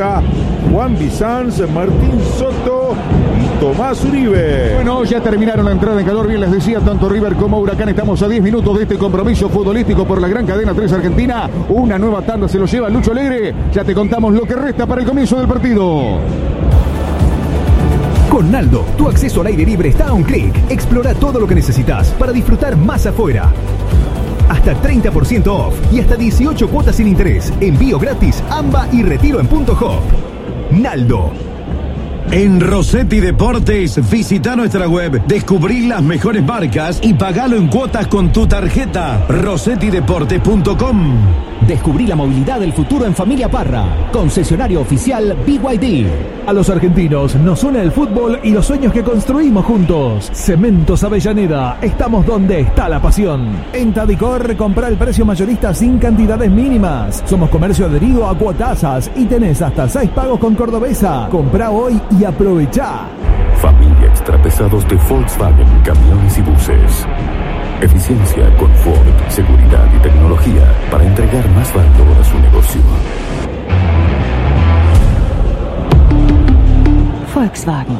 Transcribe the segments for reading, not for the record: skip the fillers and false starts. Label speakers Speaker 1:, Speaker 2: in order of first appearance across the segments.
Speaker 1: Costa, Juan Bizanz, Martín Soto y Tomás Uribe.
Speaker 2: Bueno, ya terminaron la entrada en calor, bien les decía, tanto River como Huracán. Estamos a 10 minutos de este compromiso futbolístico por la gran cadena 3 Argentina. Una nueva tanda se lo lleva Lucho Alegre. Ya te contamos lo que resta para el comienzo del partido.
Speaker 3: Con Naldo, tu acceso al aire libre está a un clic. Explora todo lo que necesitas para disfrutar más afuera. Hasta 30% off y hasta 18 cuotas sin interés. Envío gratis, AMBA y retiro en Punto Hop. Naldo.
Speaker 4: En Rossetti Deportes, visita nuestra web, descubrí las mejores marcas y pagalo en cuotas con tu tarjeta. rossettideportes.com.
Speaker 5: Descubrí la movilidad del futuro en Familia Parra, concesionario oficial BYD.
Speaker 6: A los argentinos nos une el fútbol y los sueños que construimos juntos. Cementos Avellaneda, estamos donde está la pasión. En Tadicor, compra el precio mayorista sin cantidades mínimas. Somos comercio adherido a cuotasas y tenés hasta 6 pagos con Cordobesa. Comprá hoy y aprovechá.
Speaker 7: Familia Extrapesados de Volkswagen, camiones y buses. Eficiencia, confort, seguridad y tecnología para entregar más valor a su negocio.
Speaker 8: Volkswagen.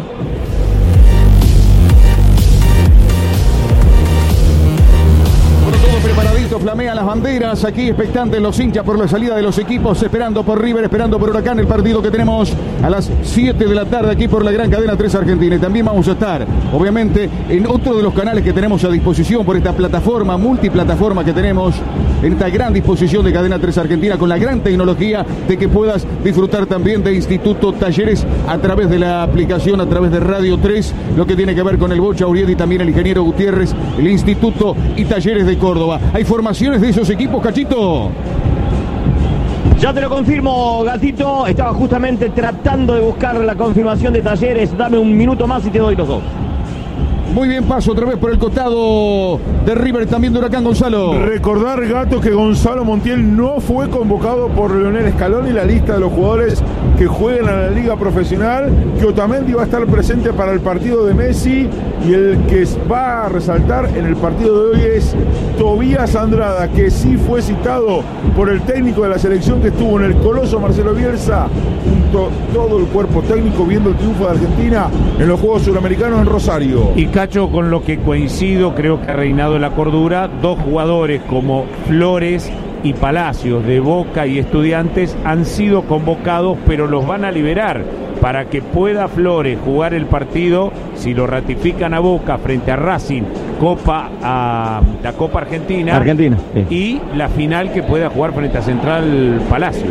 Speaker 2: Preparadito, flamean las banderas, aquí expectantes los hinchas por la salida de los equipos, esperando por River, esperando por Huracán, el partido que tenemos a las 7 de la tarde aquí por la gran cadena 3 Argentina. Y también vamos a estar, obviamente, en otro de los canales que tenemos a disposición por esta plataforma, multiplataforma que tenemos, en esta gran disposición de cadena 3 Argentina, con la gran tecnología de que puedas disfrutar también de Instituto Talleres a través de la aplicación, a través de Radio 3, lo que tiene que ver con el Bocha Uriedi y también el ingeniero Gutiérrez, el Instituto y Talleres de Córdoba. ¿Hay formaciones de esos equipos, Cachito?
Speaker 9: Ya te lo confirmo, Gatito. Estaba justamente tratando de buscar la confirmación de Talleres. Dame un minuto más y te doy los dos.
Speaker 2: Muy bien, paso otra vez por el costado de River, también de Huracán, Gonzalo.
Speaker 1: Recordar, Gato, que Gonzalo Montiel no fue convocado por Leonel Scaloni, la lista de los jugadores que juegan a la liga profesional, que Otamendi va a estar presente para el partido de Messi, y el que va a resaltar en el partido de hoy es Tobías Andrada, que sí fue citado por el técnico de la selección que estuvo en el Coloso, Marcelo Bielsa, junto a todo el cuerpo técnico viendo el triunfo de Argentina en los Juegos Suramericanos en Rosario.
Speaker 10: Y Cacho, con lo que coincido, creo que ha reinado la cordura. Dos jugadores como Flores y Palacios de Boca y Estudiantes han sido convocados, pero los van a liberar para que pueda Flores jugar el partido, si lo ratifican a Boca frente a Racing, la Copa Argentina,
Speaker 9: sí.
Speaker 10: Y la final que pueda jugar frente a Central Palacio.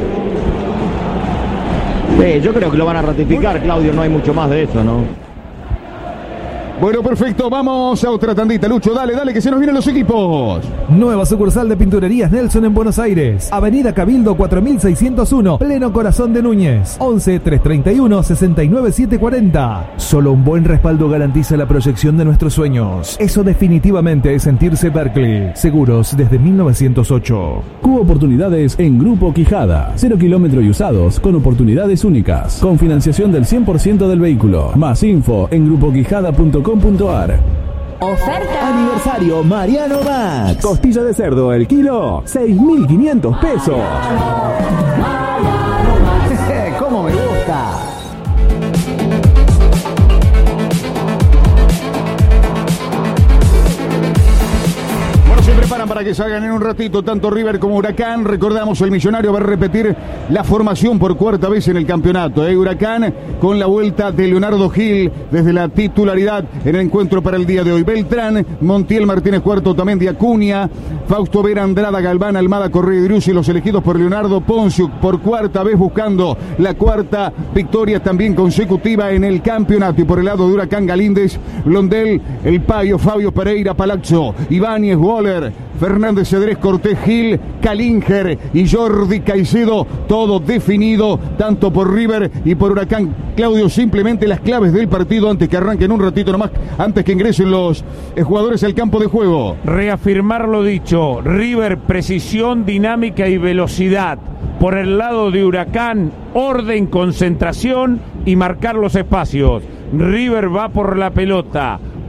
Speaker 9: Yo creo que lo van a ratificar, Claudio, no hay mucho más de eso, ¿no?
Speaker 2: Bueno, perfecto, vamos a otra tandita. Lucho, dale, que se nos vienen los equipos.
Speaker 6: Nueva sucursal de Pinturerías Nelson en Buenos Aires. Avenida Cabildo 4601, pleno corazón de Núñez. 11-331-69740. Solo un buen respaldo garantiza la proyección de nuestros sueños. Eso definitivamente es sentirse Berkeley. Seguros desde 1908.
Speaker 11: Oportunidades en Grupo Quijada. 0 kilómetros y usados con oportunidades únicas. Con financiación del 100% del vehículo. Más info en grupoquijada.com.ar.
Speaker 8: Oferta.
Speaker 11: Aniversario Mariano Max. Costilla de cerdo el kilo, 6.500 pesos.
Speaker 5: ¿Cómo me gusta?
Speaker 2: Se preparan para que salgan en un ratito tanto River como Huracán. Recordamos, el Millonario va a repetir la formación por cuarta vez en el campeonato. Huracán con la vuelta de Leonardo Gil desde la titularidad en el encuentro para el día de hoy. Beltrán, Montiel, Martínez Cuarto, Otamendi, Acuña, Fausto Vera, Andrada, Galván, Almada, Correa y Driussi, los elegidos por Leonardo Poncio por cuarta vez, buscando la cuarta victoria también consecutiva en el campeonato. Y por el lado de Huracán, Galíndez, Blondel, El Payo, Fabio Pereira, Palazzo, Ibáñez, Waller, Fernández, Cedrés, Cortés, Gil, Calinger y Jordi Caicedo, todo definido tanto por River y por Huracán. Claudio, simplemente las claves del partido antes que arranquen un ratito nomás, antes que ingresen los jugadores al campo de juego.
Speaker 10: Reafirmar lo dicho, River, precisión, dinámica y velocidad. Por el lado de Huracán, orden, concentración y marcar los espacios. River va por la pelota,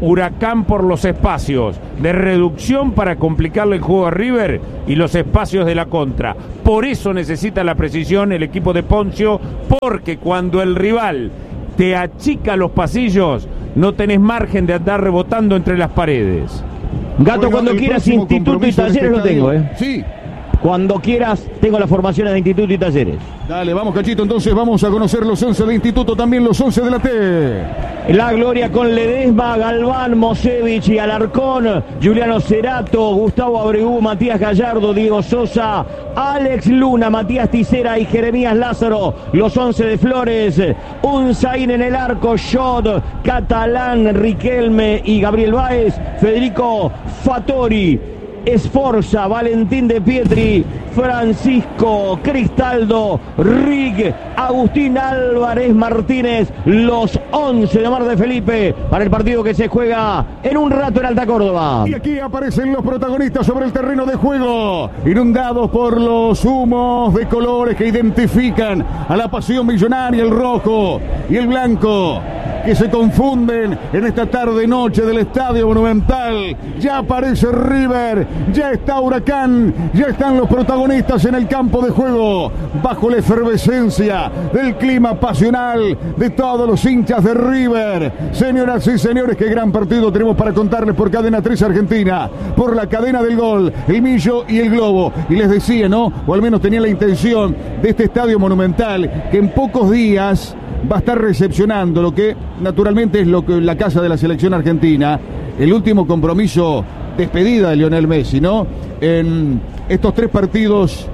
Speaker 10: Huracán por los espacios de reducción para complicarle el juego a River y los espacios de la contra. Por eso necesita la precisión el equipo de Poncio, porque cuando el rival te achica los pasillos, no tenés margen de andar rebotando entre las paredes.
Speaker 9: Gato, bueno, cuando quieras, Instituto y Talleres lo tengo,
Speaker 2: Sí.
Speaker 9: Cuando quieras, tengo las formaciones de Instituto y Talleres.
Speaker 2: Dale, vamos, Cachito, entonces vamos a conocer los 11 de Instituto, también los 11 de la T.
Speaker 9: La Gloria con Ledesma, Galván, Mosevich y Alarcón, Juliano Cerato, Gustavo Abregú, Matías Gallardo, Diego Sosa, Alex Luna, Matías Ticera y Jeremías Lázaro. Los 11 de Flores, Unzaín en el arco, Schott, Catalán, Riquelme y Gabriel Báez, Federico Fattori, Esforza, Valentín de Pietri, Francisco Cristaldo, Rig, Agustín Álvarez Martínez, los 11 de Mar de Felipe para el partido que se juega en un rato en Alta Córdoba.
Speaker 2: Y aquí aparecen los protagonistas sobre el terreno de juego, inundados por los humos de colores que identifican a la pasión millonaria, el rojo y el blanco, que se confunden en esta tarde-noche del Estadio Monumental. Ya aparece River, ya está Huracán, ya están los protagonistas en el campo de juego, bajo la efervescencia del clima pasional de todos los hinchas de River. Señoras y señores, qué gran partido tenemos para contarles por Cadena 3 Argentina, por la cadena del gol, el Millo y el Globo. Y les decía, ¿no? O al menos tenía la intención de este Estadio Monumental, que en pocos días va a estar recepcionando lo que naturalmente es lo que la casa de la selección argentina, el último compromiso, despedida de Lionel Messi, ¿no? En estos 3 partidos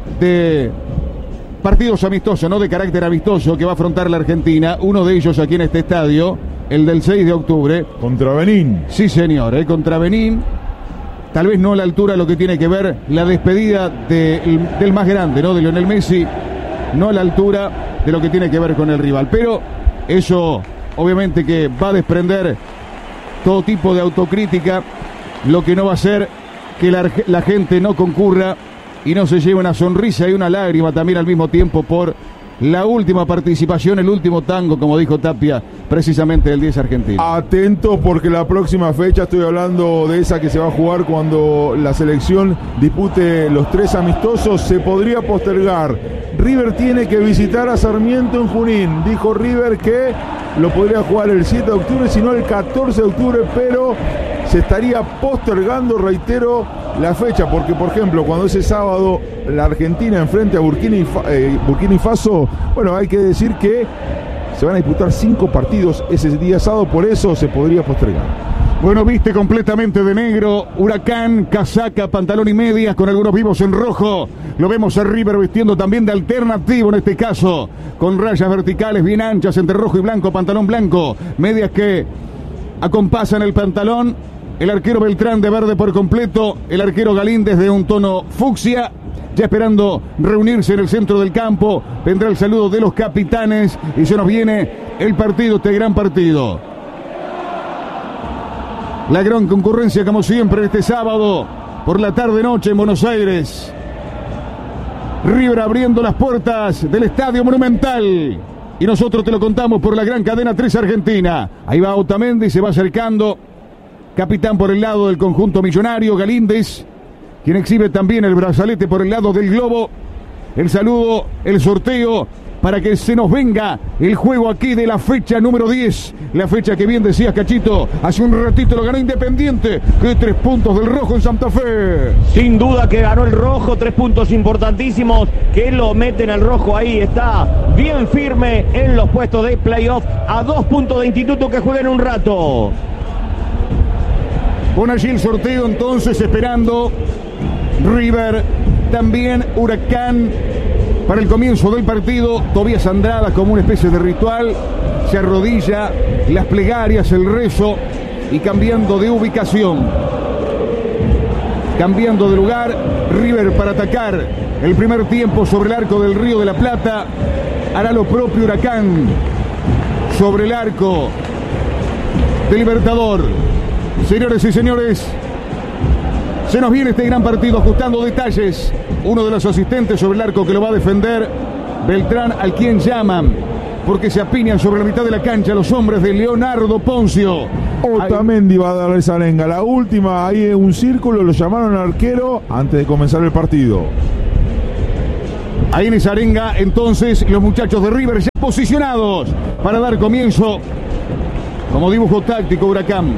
Speaker 2: amistosos, ¿no? De carácter amistoso que va a afrontar la Argentina, uno de ellos aquí en este estadio, el del 6 de octubre.
Speaker 1: Contra Benín.
Speaker 2: Sí, señor, contra Benín. Tal vez no a la altura de lo que tiene que ver la despedida del más grande, ¿no? De Lionel Messi, no a la altura de lo que tiene que ver con el rival, pero eso obviamente que va a desprender todo tipo de autocrítica, lo que no va a hacer que la gente no concurra y no se lleve una sonrisa y una lágrima también al mismo tiempo por la última participación, el último tango, como dijo Tapia, precisamente del 10 argentino.
Speaker 1: Atentos porque la próxima fecha, estoy hablando de esa que se va a jugar cuando la selección dispute los 3 amistosos, se podría postergar. River tiene que visitar a Sarmiento en Junín. Dijo River que lo podría jugar el 7 de octubre, si no el 14 de octubre, pero se estaría postergando, reitero, la fecha, porque por ejemplo cuando ese sábado la Argentina enfrente a Burkina Faso, bueno, hay que decir que se van a disputar 5 partidos ese día sábado, por eso se podría postergar.
Speaker 2: Bueno, viste completamente de negro, Huracán, casaca, pantalón y medias con algunos vivos en rojo. Lo vemos a River vistiendo también de alternativo en este caso, con rayas verticales bien anchas entre rojo y blanco, pantalón blanco, medias que acompasan el pantalón. El arquero Beltrán de verde por completo, el arquero Galíndez de un tono fucsia, ya esperando reunirse en el centro del campo. Vendrá el saludo de los capitanes y se nos viene el partido, este gran partido. La gran concurrencia, como siempre, este sábado por la tarde-noche en Buenos Aires. River abriendo las puertas del Estadio Monumental. Y nosotros te lo contamos por la gran cadena 3 Argentina. Ahí va Otamendi, se va acercando. Capitán por el lado del conjunto millonario, Galíndez, quien exhibe también el brazalete por el lado del globo. El saludo, el sorteo, para que se nos venga el juego aquí de la fecha número 10. La fecha que bien decías, Cachito, hace un ratito lo ganó Independiente. Que 3 puntos del rojo en Santa Fe.
Speaker 9: Sin duda que ganó el rojo, 3 puntos importantísimos, que lo meten al rojo ahí. Está bien firme en los puestos de playoff, a 2 puntos de Instituto que juega en un rato.
Speaker 2: Pon allí el sorteo entonces, esperando River, también Huracán. Para el comienzo del partido, Tobías Andrada, como una especie de ritual, se arrodilla, las plegarias, el rezo, y cambiando de ubicación, cambiando de lugar, River para atacar el primer tiempo sobre el arco del Río de la Plata. Hará lo propio Huracán sobre el arco del Libertador. Señores y señores, se nos viene este gran partido, ajustando detalles. Uno de los asistentes sobre el arco que lo va a defender, Beltrán, al quien llaman porque se apiñan sobre la mitad de la cancha los hombres de Leonardo Poncio.
Speaker 1: Otamendi va a darle esa arenga. La última, ahí en un círculo, lo llamaron arquero antes de comenzar el partido.
Speaker 2: Ahí en esa arenga, entonces, los muchachos de River ya posicionados para dar comienzo como dibujo táctico. Huracán.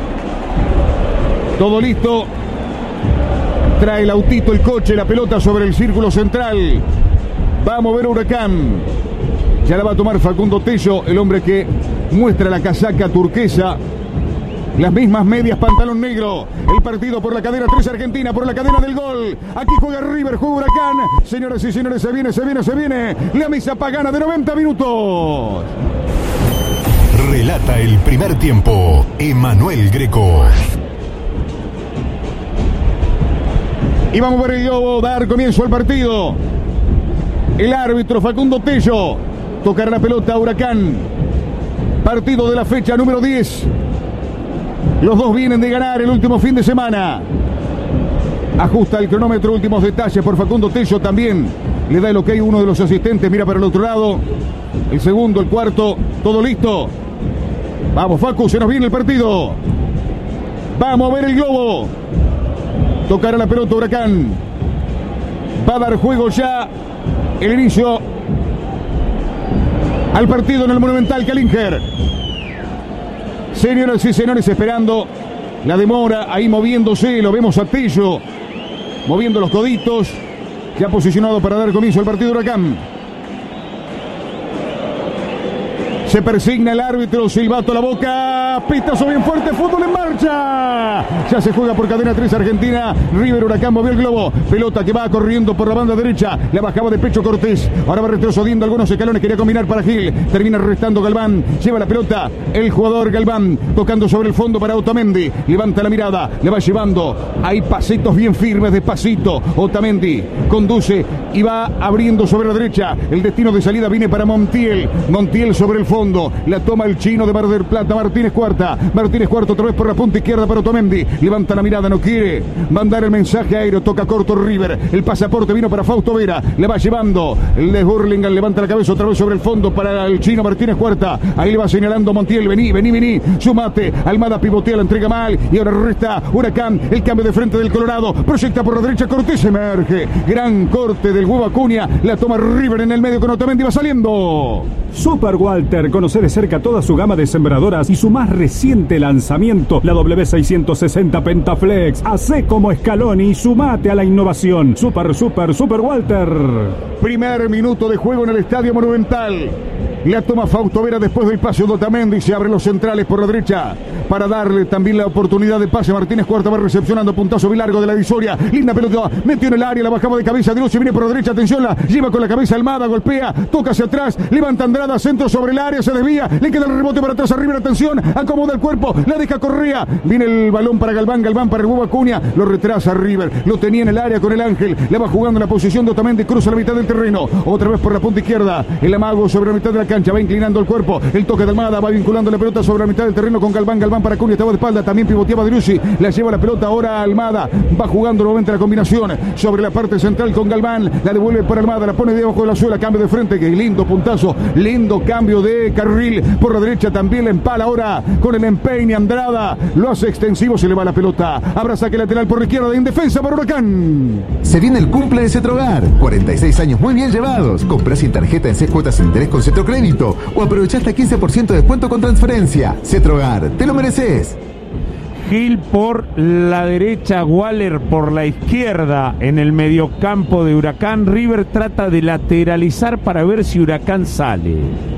Speaker 2: Todo listo. Trae el autito, el coche, la pelota sobre el círculo central. Va a mover Huracán. Ya la va a tomar Facundo Tello, el hombre que muestra la casaca turquesa. Las mismas medias, pantalón negro. El partido por la cadena 3 Argentina, por la cadena del gol. Aquí juega River, juega Huracán. Señoras y señores, se viene. La misa pagana de 90 minutos.
Speaker 3: Relata el primer tiempo, Emanuel Greco.
Speaker 2: Y vamos a ver el globo, dar comienzo al partido. El árbitro Facundo Tello. Tocar la pelota a Huracán. Partido de la fecha número 10. Los dos vienen de ganar el último fin de semana. Ajusta el cronómetro, últimos detalles por Facundo Tello también. Le da el ok uno de los asistentes, mira para el otro lado. El segundo, el cuarto, todo listo. Vamos, Facu, se nos viene el partido. Vamos a ver el globo. Tocará la pelota Huracán. Va a dar juego ya. El inicio al partido en el Monumental Calinger. Señoras y señores, esperando la demora, ahí moviéndose, lo vemos a Tello, moviendo los coditos, ya posicionado para dar comienzo al partido Huracán. Se persigna el árbitro, silbato a la boca, pitazo bien fuerte, fútbol en marcha. Ya se juega por cadena 3 Argentina. River Huracán movió el globo. Pelota que va corriendo por la banda derecha. La bajaba de pecho Cortés. Ahora va retrocediendo algunos escalones. Quería combinar para Gil. Termina restando Galván. Lleva la pelota el jugador Galván. Tocando sobre el fondo para Otamendi. Levanta la mirada. Le va llevando. Hay pasitos bien firmes, despacito. Otamendi conduce y va abriendo sobre la derecha. El destino de salida viene para Montiel. Montiel sobre el fondo. La toma el chino de Mar del Plata, Martínez Cuarta otra vez por la punta izquierda para Otamendi. Levanta la mirada, no quiere mandar el mensaje aéreo, toca corto River. El pasaporte vino para Fausto Vera, le va llevando el de Hurlingham, levanta la cabeza otra vez sobre el fondo para el chino Martínez Cuarta. Ahí le va señalando Montiel, vení, sumate. Almada pivotea, la entrega mal y ahora resta Huracán. El cambio de frente del Colorado, proyecta por la derecha, Cortés emerge. Gran corte del huevo Acuña, la toma River en el medio con Otamendi, va saliendo.
Speaker 12: Super Walter, conoce de cerca toda su gama de sembradoras y su más reciente lanzamiento, la W660 Pentaflex. Hacé como Scaloni y sumate a la innovación. Super Walter.
Speaker 2: Primer minuto de juego en el Estadio Monumental. La toma Fausto Vera después del pase de Otamendi. Se abren los centrales por la derecha para darle también la oportunidad de pase. Martínez Cuarta va recepcionando, puntazo bien largo de la divisoria. Linda pelota, metió en el área, la bajaba de cabeza. Dios, se viene por la derecha, atención, la lleva con la cabeza Almada, golpea, toca hacia atrás, levanta Andrada, centro sobre el área, se desvía, le queda el rebote para atrás a River, atención, acomoda el cuerpo, la deja Correa. Viene el balón para Galván para el huevo Acuña, lo retrasa River, lo tenía en el área con el Ángel, la va jugando en la posición de Otamendi, cruza la mitad del terreno, otra vez por la punta izquierda, el amago sobre la mitad de la cancha, va inclinando el cuerpo, el toque de Almada, va vinculando la pelota sobre la mitad del terreno con Galván para Acuña, estaba de espalda, también pivoteaba Driussi, la lleva la pelota ahora Almada, va jugando nuevamente la combinación sobre la parte central con Galván, la devuelve para Almada, la pone debajo de la suela, cambio de frente, que lindo puntazo, lindo cambio de carril, por la derecha también la empala ahora con el empeine Andrada, lo hace extensivo, se le va la pelota, habrá saque lateral por la izquierda, en defensa para Huracán.
Speaker 13: Se viene el cumple de Cetrogar, 46 años muy bien llevados, comprá sin tarjeta en 6 cuotas sin interés con Cetrocrédito o aprovechá hasta 15% de descuento con transferencia. Cetrogar, te lo mereces.
Speaker 10: Gil por la derecha, Waller por la izquierda en el mediocampo de Huracán. River trata de lateralizar para ver si Huracán sale.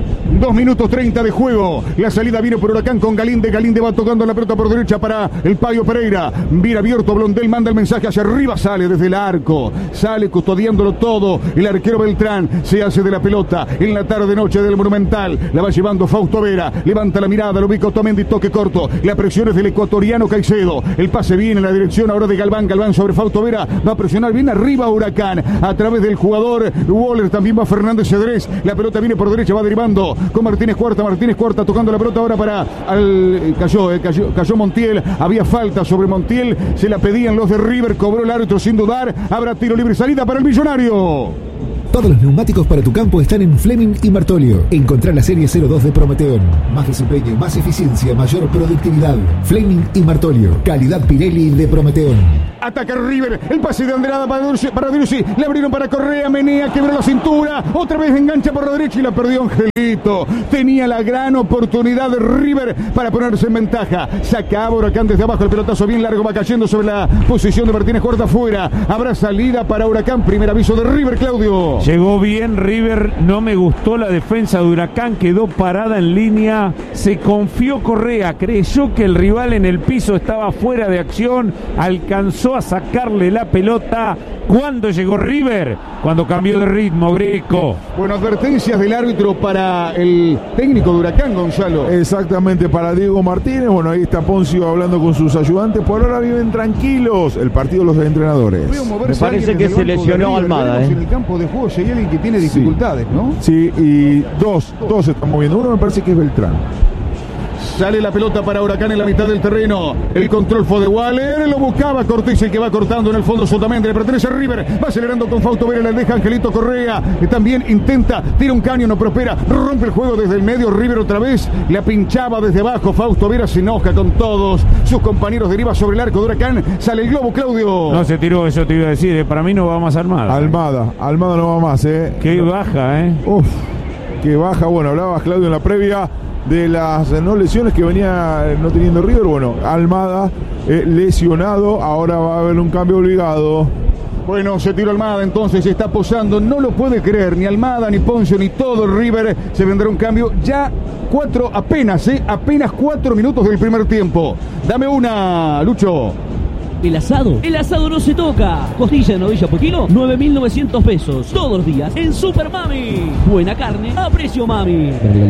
Speaker 2: 2 minutos 30 de juego. La salida viene por Huracán con Galinde. Galinde va tocando la pelota por derecha para el Payo Pereira. Viene abierto. Blondel manda el mensaje hacia arriba. Sale desde el arco. Sale custodiándolo todo. El arquero Beltrán se hace de la pelota en la tarde-noche del Monumental. La va llevando Fausto Vera. Levanta la mirada. Lo ubica Otamendi. Toque corto. La presión es del ecuatoriano Caicedo. El pase viene en la dirección ahora de Galván. Galván sobre Fausto Vera. Va a presionar bien arriba Huracán. A través del jugador Waller. También va Fernández Cedrés. La pelota viene por derecha. Va derivando con Martínez Cuarta tocando la pelota ahora para cayó Montiel, había falta sobre Montiel, se la pedían los de River, cobró el árbitro sin dudar, habrá tiro libre, salida para el Millonario.
Speaker 3: Todos los neumáticos para tu campo están en Fleming y Martolio. Encontrá la serie 02 de Prometeon. Más desempeño, más eficiencia, mayor productividad. Fleming y Martolio. Calidad Pirelli de Prometeon.
Speaker 2: Ataca River, el pase de Andrada para Driussi, le abrieron para Correa, Menea, quebró la cintura, otra vez engancha por la derecha y la perdió Angelito. Tenía la gran oportunidad de River para ponerse en ventaja. Sacaba Huracán desde abajo, el pelotazo bien largo va cayendo sobre la posición de Martínez Cuarta afuera. Habrá salida para Huracán, primer aviso de River, Claudio.
Speaker 10: Llegó bien River, no me gustó la defensa de Huracán, quedó parada en línea, se confió Correa, creyó que el rival en el piso estaba fuera de acción, alcanzó a sacarle la pelota. ¿Cuándo llegó River? Cuando cambió de ritmo, Greco.
Speaker 2: Bueno, advertencias del árbitro para el técnico de Huracán, Gonzalo.
Speaker 1: Exactamente, para Diego Martínez. Bueno, ahí está Poncio hablando con sus ayudantes. Por ahora viven tranquilos. El partido de los entrenadores.
Speaker 9: Me parece que se lesionó Almada.
Speaker 2: En el campo de juego, si hay alguien que tiene dificultades, ¿no?
Speaker 1: Sí, y dos se están moviendo. Uno me parece que es Beltrán.
Speaker 2: Sale la pelota para Huracán en la mitad del terreno. El control fue de Waller. Lo buscaba Cortés, el que va cortando en el fondo. Sotamendi le pertenece a River. Va acelerando con Fausto Vera. Le deja Angelito Correa, que también intenta. Tira un caño, no prospera. Rompe el juego desde el medio. River otra vez. La pinchaba desde abajo. Fausto Vera se enoja con todos sus compañeros. Deriva sobre el arco de Huracán. Sale el globo, Claudio.
Speaker 10: No se tiró, eso te iba a decir. Para mí no va más Almada.
Speaker 1: Almada no va más,
Speaker 10: Qué baja,
Speaker 1: Uf, qué baja. Bueno, hablabas, Claudio, en la previa de las no lesiones que venía no teniendo River. Bueno, Almada lesionado, ahora va a haber un cambio obligado.
Speaker 2: Bueno, se tiró Almada, entonces se está posando, no lo puede creer, ni Almada, ni Poncio, ni todo River. Se vendrá un cambio ya apenas 4 minutos del primer tiempo. Dame una, Lucho.
Speaker 14: El asado no se toca. Costilla de novilla por kilo, 9.900 pesos. Todos los días en Super Mami. Buena carne a precio Mami.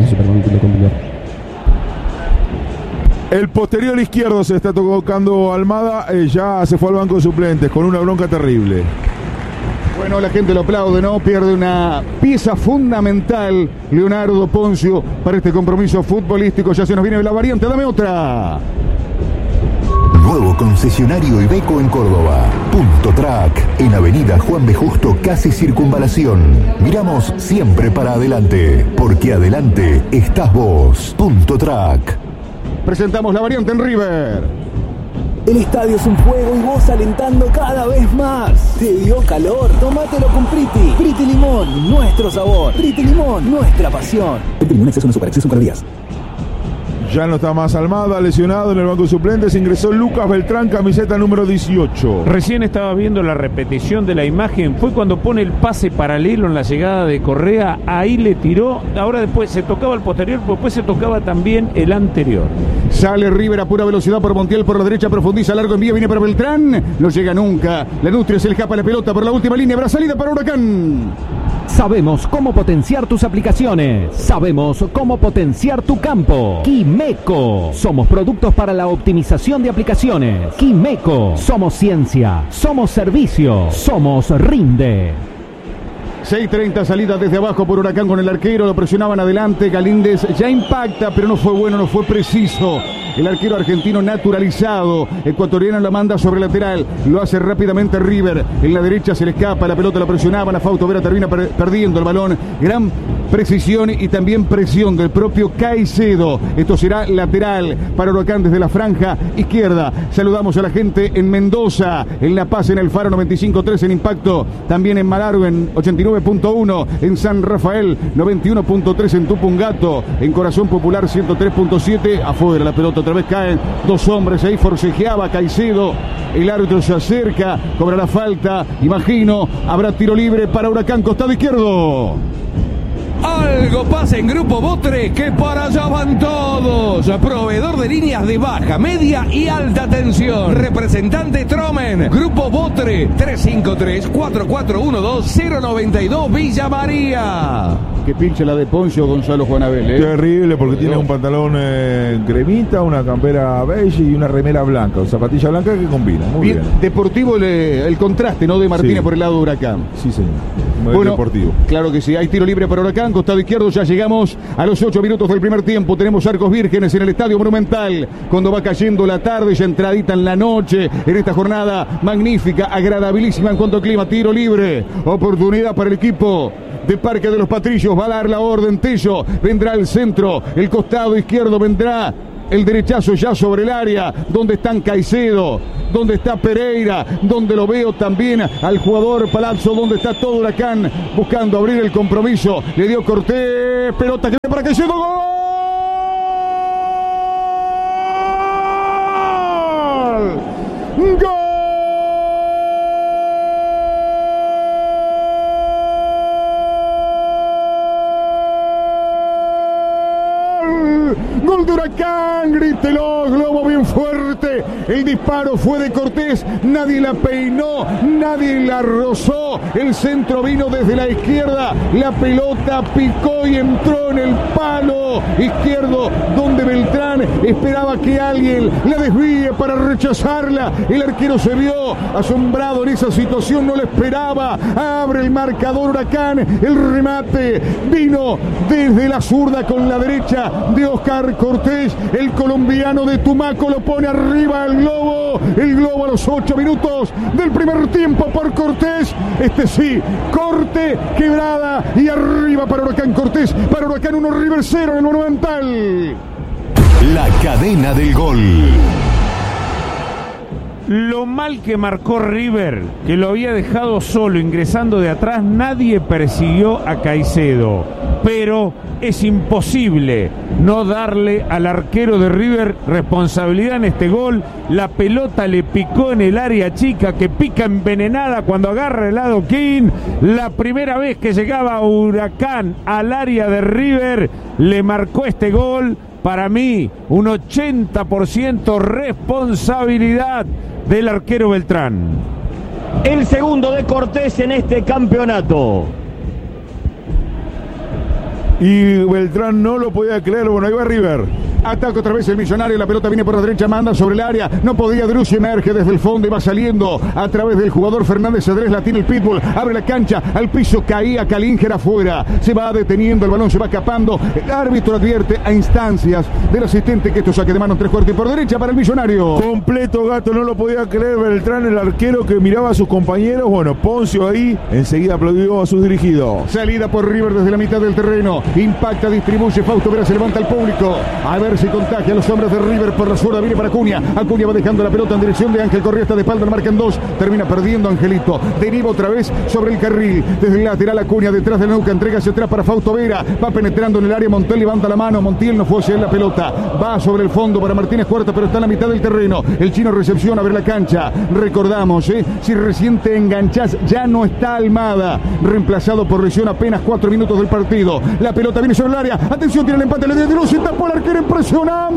Speaker 1: El posterior izquierdo se está tocando Almada. Ya se fue al banco de suplentes con una bronca terrible.
Speaker 2: Bueno, la gente lo aplaude, ¿no? Pierde una pieza fundamental, Leonardo Poncio, para este compromiso futbolístico. Ya se nos viene la variante. Dame otra.
Speaker 13: Nuevo concesionario Iveco en Córdoba. Punto Track, en Avenida Juan B. Justo, casi Circunvalación. Miramos siempre para adelante, porque adelante estás vos. Punto Track.
Speaker 2: Presentamos la variante en River.
Speaker 5: El estadio es un fuego y vos alentando cada vez más. ¿Te dio calor? Tómatelo con Priti. Priti Limón, nuestro sabor. Priti Limón, nuestra pasión.
Speaker 3: Priti Limón, exceso no supera, exceso cada días.
Speaker 1: Ya no está más Almada, lesionado en el banco de suplentes. Ingresó Lucas Beltrán, camiseta número 18.
Speaker 10: Recién estaba viendo la repetición de la imagen. Fue cuando pone el pase paralelo en la llegada de Correa. Ahí le tiró. Ahora después se tocaba el posterior, pero después se tocaba también el anterior.
Speaker 2: Sale River a pura velocidad por Montiel, por la derecha, profundiza, largo envío, viene para Beltrán. No llega nunca. La Nutria se le escapa la pelota por la última línea. Habrá salida para Huracán.
Speaker 5: Sabemos cómo potenciar tus aplicaciones. Sabemos cómo potenciar tu campo. Quimeco. Somos productos para la optimización de aplicaciones. Quimeco. Somos ciencia. Somos servicio. Somos Rinde.
Speaker 2: 6:30, salida desde abajo por Huracán con el arquero, lo presionaban adelante, Galíndez ya impacta, pero no fue bueno, no fue preciso. El arquero argentino naturalizado, ecuatoriano, la manda sobre lateral, lo hace rápidamente River, en la derecha se le escapa, la pelota la presionaban, a Fausto Vera termina perdiendo el balón, gran precisión y también presión del propio Caicedo. Esto será lateral para Huracán desde la franja izquierda. Saludamos a la gente en Mendoza, en La Paz, en el Faro 95.3 en Impacto, también en Malargüe en 89.1, en San Rafael 91.3 en Tupungato, en Corazón Popular 103.7, afuera la pelota, otra vez caen dos hombres, ahí forcejeaba Caicedo, el árbitro se acerca, cobrará falta, imagino, habrá tiro libre para Huracán, costado izquierdo.
Speaker 15: Algo pasa en Grupo Botre, que para allá van todos. Proveedor de líneas de baja, media y alta tensión. Representante Tromen. Grupo Botre, 353-4412-092 Villa María.
Speaker 2: Que pinche la de Poncio, Gonzalo Juanabel,
Speaker 1: Terrible, porque tiene un pantalón cremita, una campera beige y una remera blanca, o zapatilla blanca que combina. Muy bien.
Speaker 2: Deportivo el contraste, ¿no? De Martínez, sí, por el lado de Huracán.
Speaker 1: Sí, señor. Deportivo.
Speaker 2: Claro que sí, hay tiro libre para Huracán, costado izquierdo, ya llegamos a los 8 minutos del primer tiempo, tenemos arcos vírgenes en el Estadio Monumental, cuando va cayendo la tarde, ya entradita en la noche, en esta jornada magnífica, agradabilísima en cuanto al clima, tiro libre, oportunidad para el equipo de Parque de los Patrillos, va a dar la orden Tello, vendrá el centro, el costado izquierdo vendrá el derechazo ya sobre el área, donde están Caicedo, donde está Pereira, donde lo veo también al jugador Palazzo, donde está todo Huracán buscando abrir el compromiso, le dio Cortés, pelota que para Caicedo, ¡gol! ¡Gol! Gol de Huracán, grítelo, globo bien fuerte. El disparo fue de Cortés, nadie la peinó, nadie la rozó. El centro vino desde la izquierda, la pelota picó y entró en el palo izquierdo, donde Beltrán esperaba que alguien la desvíe para rechazarla. El arquero se vio asombrado en esa situación, no la esperaba. Abre el marcador Huracán, el remate vino desde la zurda con la derecha de Oscar Cortés, el colombiano de Tumaco lo pone arriba el globo a los 8 minutos del primer tiempo por Cortés, sí, corte, quebrada y arriba para Huracán Cortés, para Huracán 1, River 0 en el Monumental.
Speaker 13: La cadena del gol.
Speaker 10: Lo mal que marcó River, que lo había dejado solo ingresando de atrás, nadie persiguió a Caicedo, pero es imposible no darle al arquero de River responsabilidad en este gol. La pelota le picó en el área chica, que pica envenenada cuando agarra el adoquín. La primera vez que llegaba Huracán al área de River le marcó este gol. Para mí, un 80% responsabilidad del arquero Beltrán.
Speaker 9: El segundo de Cortés en este campeonato.
Speaker 1: Y Beltrán no lo podía creer. Bueno, ahí va River.
Speaker 2: Ataca otra vez el Millonario, la pelota viene por la derecha, manda sobre el área, no podía Drussi, emerge desde el fondo y va saliendo a través del jugador Fernández Cedrés, la tiene el Pitbull, abre la cancha, al piso caía Calínger afuera, se va deteniendo, el balón se va escapando, el árbitro advierte a instancias del asistente que esto saque de mano en 3/4 y por derecha para el Millonario.
Speaker 1: Completo, Gato, no lo podía creer Beltrán, el arquero que miraba a sus compañeros. Bueno, Poncio ahí enseguida aplaudió a sus dirigidos.
Speaker 2: Salida por River desde la mitad del terreno, impacta, distribuye, Fausto Vera se levanta al público, a ver si contagia a los hombres de River por la zurda, viene para Acuña va dejando la pelota en dirección de Ángel Correa, está de espalda, marcan 2, termina perdiendo Angelito, deriva otra vez sobre el carril, desde el lateral Acuña, detrás de la nuca, entrega hacia atrás para Fausto Vera, va penetrando en el área, Montiel levanta la mano, Montiel no fue hacia la pelota, va sobre el fondo para Martínez Cuarta, pero está en la mitad del terreno, el chino recepciona, a ver la cancha, recordamos, si recién te enganchás, ya no está Almada, reemplazado por lesión apenas 4 minutos del partido, la pelota viene sobre el área, atención, tiene el empate, le dio Drussi, tapó el arquero, impresionante,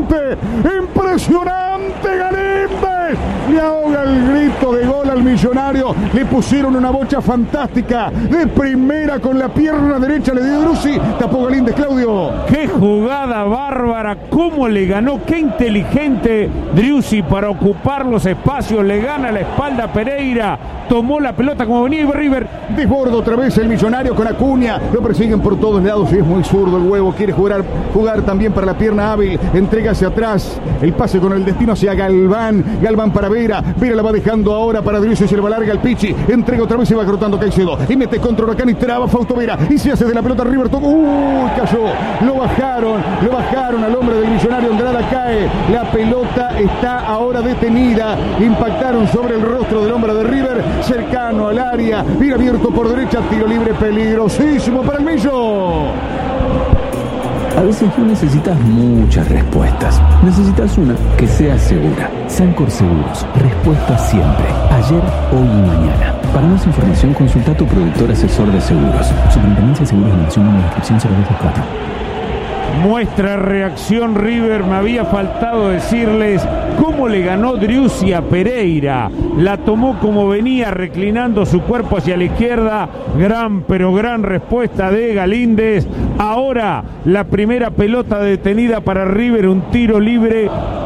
Speaker 2: Galíndez, le ahoga el grito de gol al Millonario, le pusieron una bocha fantástica, de primera con la pierna derecha, le dio Drussi, tapó Galíndez, Claudio.
Speaker 10: Qué jugada bárbara, cómo le ganó, qué inteligente Drussi para ocupar los espacios, le gana la espalda a Pereira, tomó la pelota como venía y River.
Speaker 2: Desborda otra vez el Millonario con Acuña, lo persiguen por todos lados y es muy zurdo el huevo, quiere jugar también para la pierna hábil, entrega hacia atrás, el pase con el destino hacia Galván para Vera la va dejando ahora para Drussi, se le va larga al Pichi, entrega otra vez y va cortando Caicedo, y mete contra Huracán y traba Fausto Vera, y se hace de la pelota River, cayó, lo bajaron al hombre del Millonario, Andrada cae, la pelota está ahora detenida, impactaron sobre el rostro del hombre de River, cercano al área, bien abierto por derecha, tiro libre peligrosísimo para el Millo.
Speaker 16: A veces no necesitas muchas respuestas. Necesitas una que sea segura. Sancor Seguros. Respuesta siempre. Ayer, hoy y mañana. Para más información, consulta a tu productor asesor de seguros. Superintendencia de Seguros de Nación, en la inscripción 0224.
Speaker 10: Muestra reacción River, me había faltado decirles cómo le ganó Drussi a Pereira, la tomó como venía reclinando su cuerpo hacia la izquierda, gran respuesta de Galíndez. Ahora la primera pelota detenida para River, un tiro libre peligroso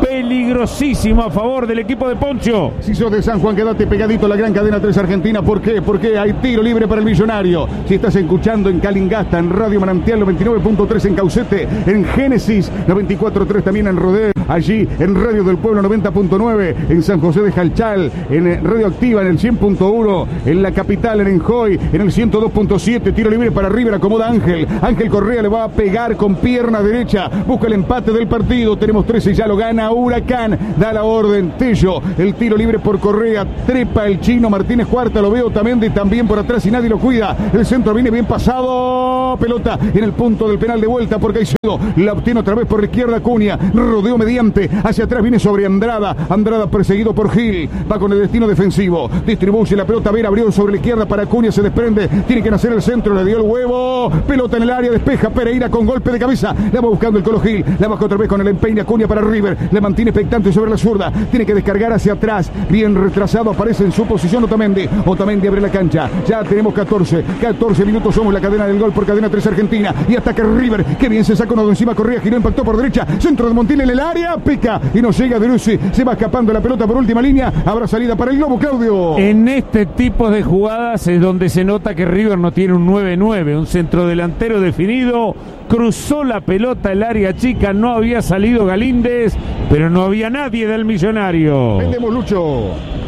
Speaker 10: peligrosísimo a favor del equipo de Poncio.
Speaker 2: Si sos de San Juan, quédate pegadito a la gran cadena 3 Argentina. ¿Por qué? Porque hay tiro libre para el Millonario. Si estás escuchando en Calingasta, en Radio Manantial 99.3 en Caucete, en Génesis 94.3 también en Rodeo, allí en Radio del Pueblo 90.9, en San José de Jalchal, en Radio Activa en el 100.1, en la capital, en Enjoy, en el 102.7, tiro libre para River, acomoda Ángel Correa, le va a pegar con pierna derecha, busca el empate del partido, tenemos 13 y ya lo gana Huracán, da la orden Tello, el tiro libre por Correa, trepa el chino Martínez Cuarta, lo veo también por atrás y nadie lo cuida, el centro viene bien pasado, pelota en el punto del penal de vuelta por Caicedo, la obtiene otra vez por la izquierda Cunha, rodeo mediante, hacia atrás viene sobre Andrada perseguido por Gil, va con el destino defensivo, distribuye la pelota, Vera abrió sobre la izquierda para Cunha, se desprende, tiene que nacer el centro, le dio el huevo, pelota en el área, despeja Pereira con golpe de cabeza, la va buscando el Colo Gil, la baja otra vez con el empeine Acuña para River, la mantiene expectante sobre la zurda, tiene que descargar hacia atrás, bien retrasado, aparece en su posición Otamendi abre la cancha, ya tenemos 14 minutos, somos la cadena del gol por cadena 3 Argentina, y ataca River, que bien se saca uno de encima, Correa, giró, impactó por derecha, centro de Montiel en el área, pica, y no llega De Lucy, se va escapando la pelota por última línea, habrá salida para el Globo, Claudio.
Speaker 10: En este tipo de jugadas es donde se nota que River no tiene un 9-9, un centrodelantero definido, cruzó la pelota el área chica, no había salido Galíndez, pero no había nadie del Millonario.
Speaker 2: Vendemos, Lucho.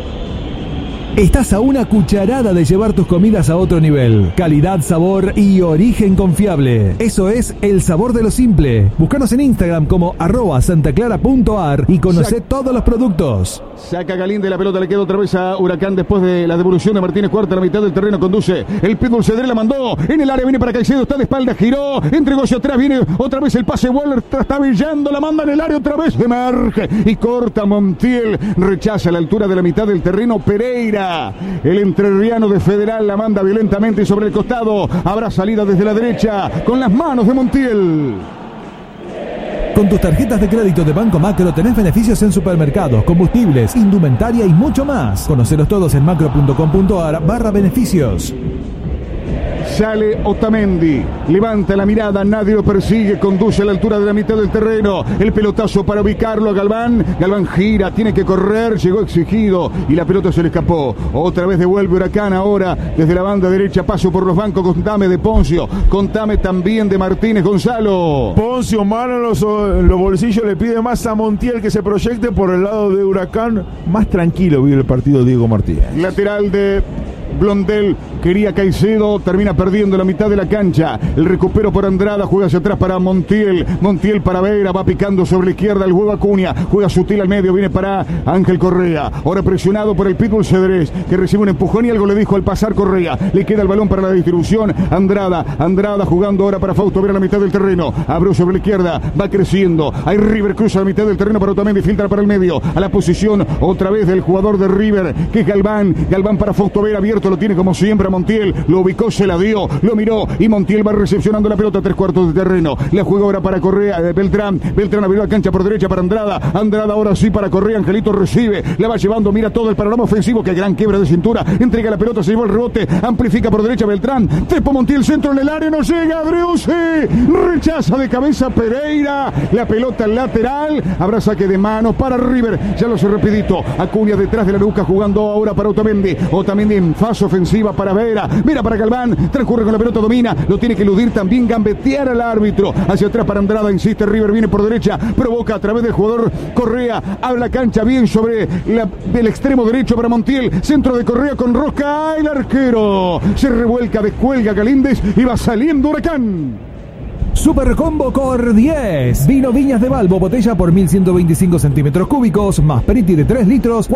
Speaker 6: Estás a una cucharada de llevar tus comidas a otro nivel. Calidad, sabor y origen confiable. Eso es el sabor de lo simple. Búscanos en Instagram como @santaclara.ar y conoce todos los productos.
Speaker 2: Saca Galíndez, la pelota le queda otra vez a Huracán después de la devolución de Martínez Cuarta, a la mitad del terreno conduce. El Pitbull Cedré la mandó, en el área viene para Caicedo, está de espalda, giró, entregó hacia atrás, viene otra vez el pase, Waller trastabillando, la manda en el área otra vez, emerge y corta Montiel, rechaza a la altura de la mitad del terreno Pereira. El entrerriano de Federal la manda violentamente sobre el costado, habrá salida desde la derecha con las manos de Montiel.
Speaker 6: Con tus tarjetas de crédito de Banco Macro tenés beneficios en supermercados, combustibles, indumentaria y mucho más. Conocelos todos en macro.com.ar/beneficios.
Speaker 2: Sale Otamendi, levanta la mirada, nadie lo persigue, conduce a la altura de la mitad del terreno, el pelotazo para ubicarlo a Galván gira, tiene que correr, llegó exigido y la pelota se le escapó, otra vez devuelve Huracán ahora, desde la banda derecha, paso por los bancos, contame de Poncio, contame también de Martínez Gonzalo.
Speaker 1: Poncio, mano en los bolsillos, le pide más a Montiel que se proyecte por el lado de Huracán, más tranquilo vive el partido Diego Martínez.
Speaker 2: Lateral de Blondel, quería Caicedo, termina perdiendo la mitad de la cancha, el recupero por Andrada, juega hacia atrás para Montiel para Vera, va picando sobre la izquierda, el juego Acuña, juega sutil al medio, viene para Ángel Correa, ahora presionado por el Pitbull Cedrés, que recibe un empujón y algo le dijo al pasar Correa, le queda el balón para la distribución, Andrada jugando ahora para Fausto Vera a la mitad del terreno, abrió sobre la izquierda, va creciendo, hay River, cruza la mitad del terreno para Otamendi, filtra para el medio, a la posición otra vez del jugador de River, que es Galván para Fausto Vera, abierto, lo tiene como siempre a Montiel, lo ubicó, se la dio, lo miró y Montiel va recepcionando la pelota, 3/4 de terreno, la juega ahora para Correa, Beltrán abrió la cancha por derecha para Andrada ahora sí para Correa, Angelito recibe, la va llevando, mira todo el panorama ofensivo, que gran quiebra de cintura, entrega la pelota, se llevó el rebote, amplifica por derecha Beltrán, trepa Montiel, centro en el área, no llega, Driussi, rechaza de cabeza Pereira, la pelota lateral, habrá saque de mano para River, ya lo sé rapidito, Acuña detrás de la nuca, jugando ahora para Otamendi en fase ofensiva para Vera para Galván, transcurre con la pelota, domina, lo tiene que eludir también, gambetear al árbitro, hacia atrás para Andrada, insiste River, viene por derecha, provoca a través del jugador Correa, abre la cancha bien sobre del extremo derecho para Montiel, centro de Correa con Rosca, el arquero se revuelca, descuelga Galíndez y va saliendo Huracán.
Speaker 6: Super Combo Cor 10. Vino Viñas de Balbo, botella por 1.125 centímetros cúbicos, más Periti de 3 litros,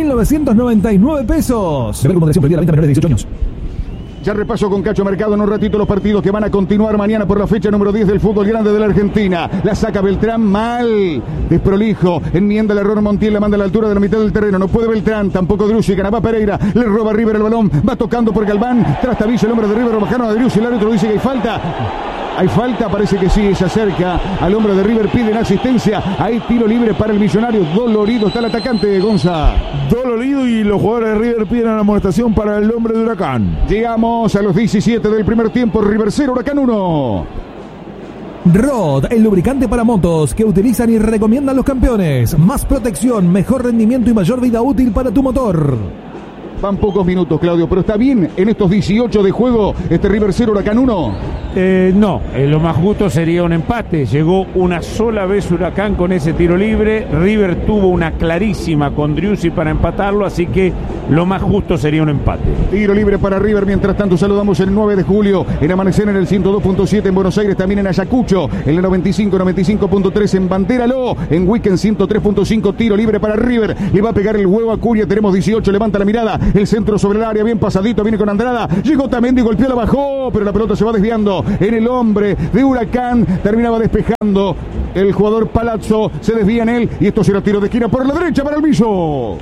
Speaker 6: 4.999 pesos. Beber con moderación, prohibida la venta a menores de 18 años.
Speaker 2: Ya repaso con Cacho Mercado en un ratito los partidos que van a continuar mañana por la fecha número 10 del fútbol grande de la Argentina. La saca Beltrán mal, desprolijo, enmienda el error Montiel, la manda a la altura de la mitad del terreno, no puede Beltrán, tampoco Driussi, Canavá Pereira, le roba a River el balón, va tocando por Galván, trastabillo el hombre de River, lo bajaron a Driussi, el árbitro dice que hay falta. Hay falta, parece que sí, se acerca al hombre de River, piden asistencia, hay tiro libre para el Millonario, dolorido está el atacante, Gonza.
Speaker 1: Dolorido y los jugadores de River piden la amonestación para el hombre de Huracán.
Speaker 2: Llegamos a los 17 del primer tiempo, River 0, Huracán 1.
Speaker 6: Rod, el lubricante para motos que utilizan y recomiendan los campeones. Más protección, mejor rendimiento y mayor vida útil para tu motor.
Speaker 2: Van pocos minutos, Claudio, pero está bien en estos 18 de juego este River 0, Huracán 1.
Speaker 10: No, lo más justo sería un empate. Llegó una sola vez Huracán con ese tiro libre. River tuvo una clarísima con Driussi para empatarlo, así que lo más justo sería un empate.
Speaker 2: Tiro libre para River. Mientras tanto, saludamos el 9 de julio en Amanecer en el 102.7 en Buenos Aires, también en Ayacucho, en el 95.3 en Banderalo, en Weekend 103.5. Tiro libre para River. Le va a pegar el huevo a Curia. Tenemos 18. Levanta la mirada. El centro sobre el área, bien pasadito. Viene con Andrada. Llegó Otamendi, golpeó, la bajó, pero la pelota se va desviando en el hombre de Huracán. Terminaba despejando el jugador Palazzo. Se desvía en él y esto será tiro de esquina por la derecha para el Millo.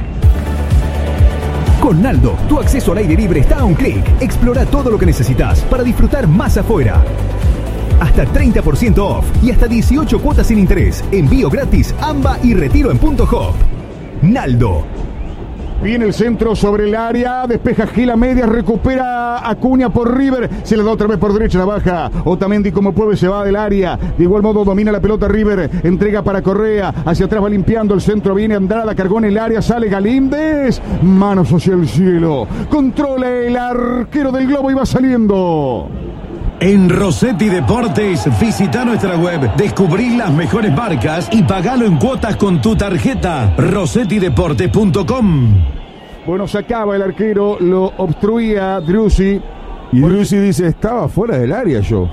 Speaker 3: Con Naldo, tu acceso al aire libre está a un clic. Explora todo lo que necesitas para disfrutar más afuera. Hasta 30% off y hasta 18 cuotas sin interés. Envío gratis, AMBA y retiro en Punto Hop. Naldo.
Speaker 2: Viene el centro sobre el área, despeja Gil a medias, recupera Acuña por River, se le da otra vez por derecha, la baja Otamendi como puede, se va del área, de igual modo domina la pelota River, entrega para Correa, hacia atrás va limpiando el centro, viene Andrada, cargó en el área, sale Galíndez, manos hacia el cielo, controla el arquero del Globo y va saliendo.
Speaker 4: En Rossetti Deportes, visita nuestra web, descubrí las mejores marcas y pagalo en cuotas con tu tarjeta. RossettiDeportes.com.
Speaker 2: Bueno, sacaba el arquero, lo obstruía Driussi.
Speaker 1: Y Driussi dice, estaba fuera del área yo.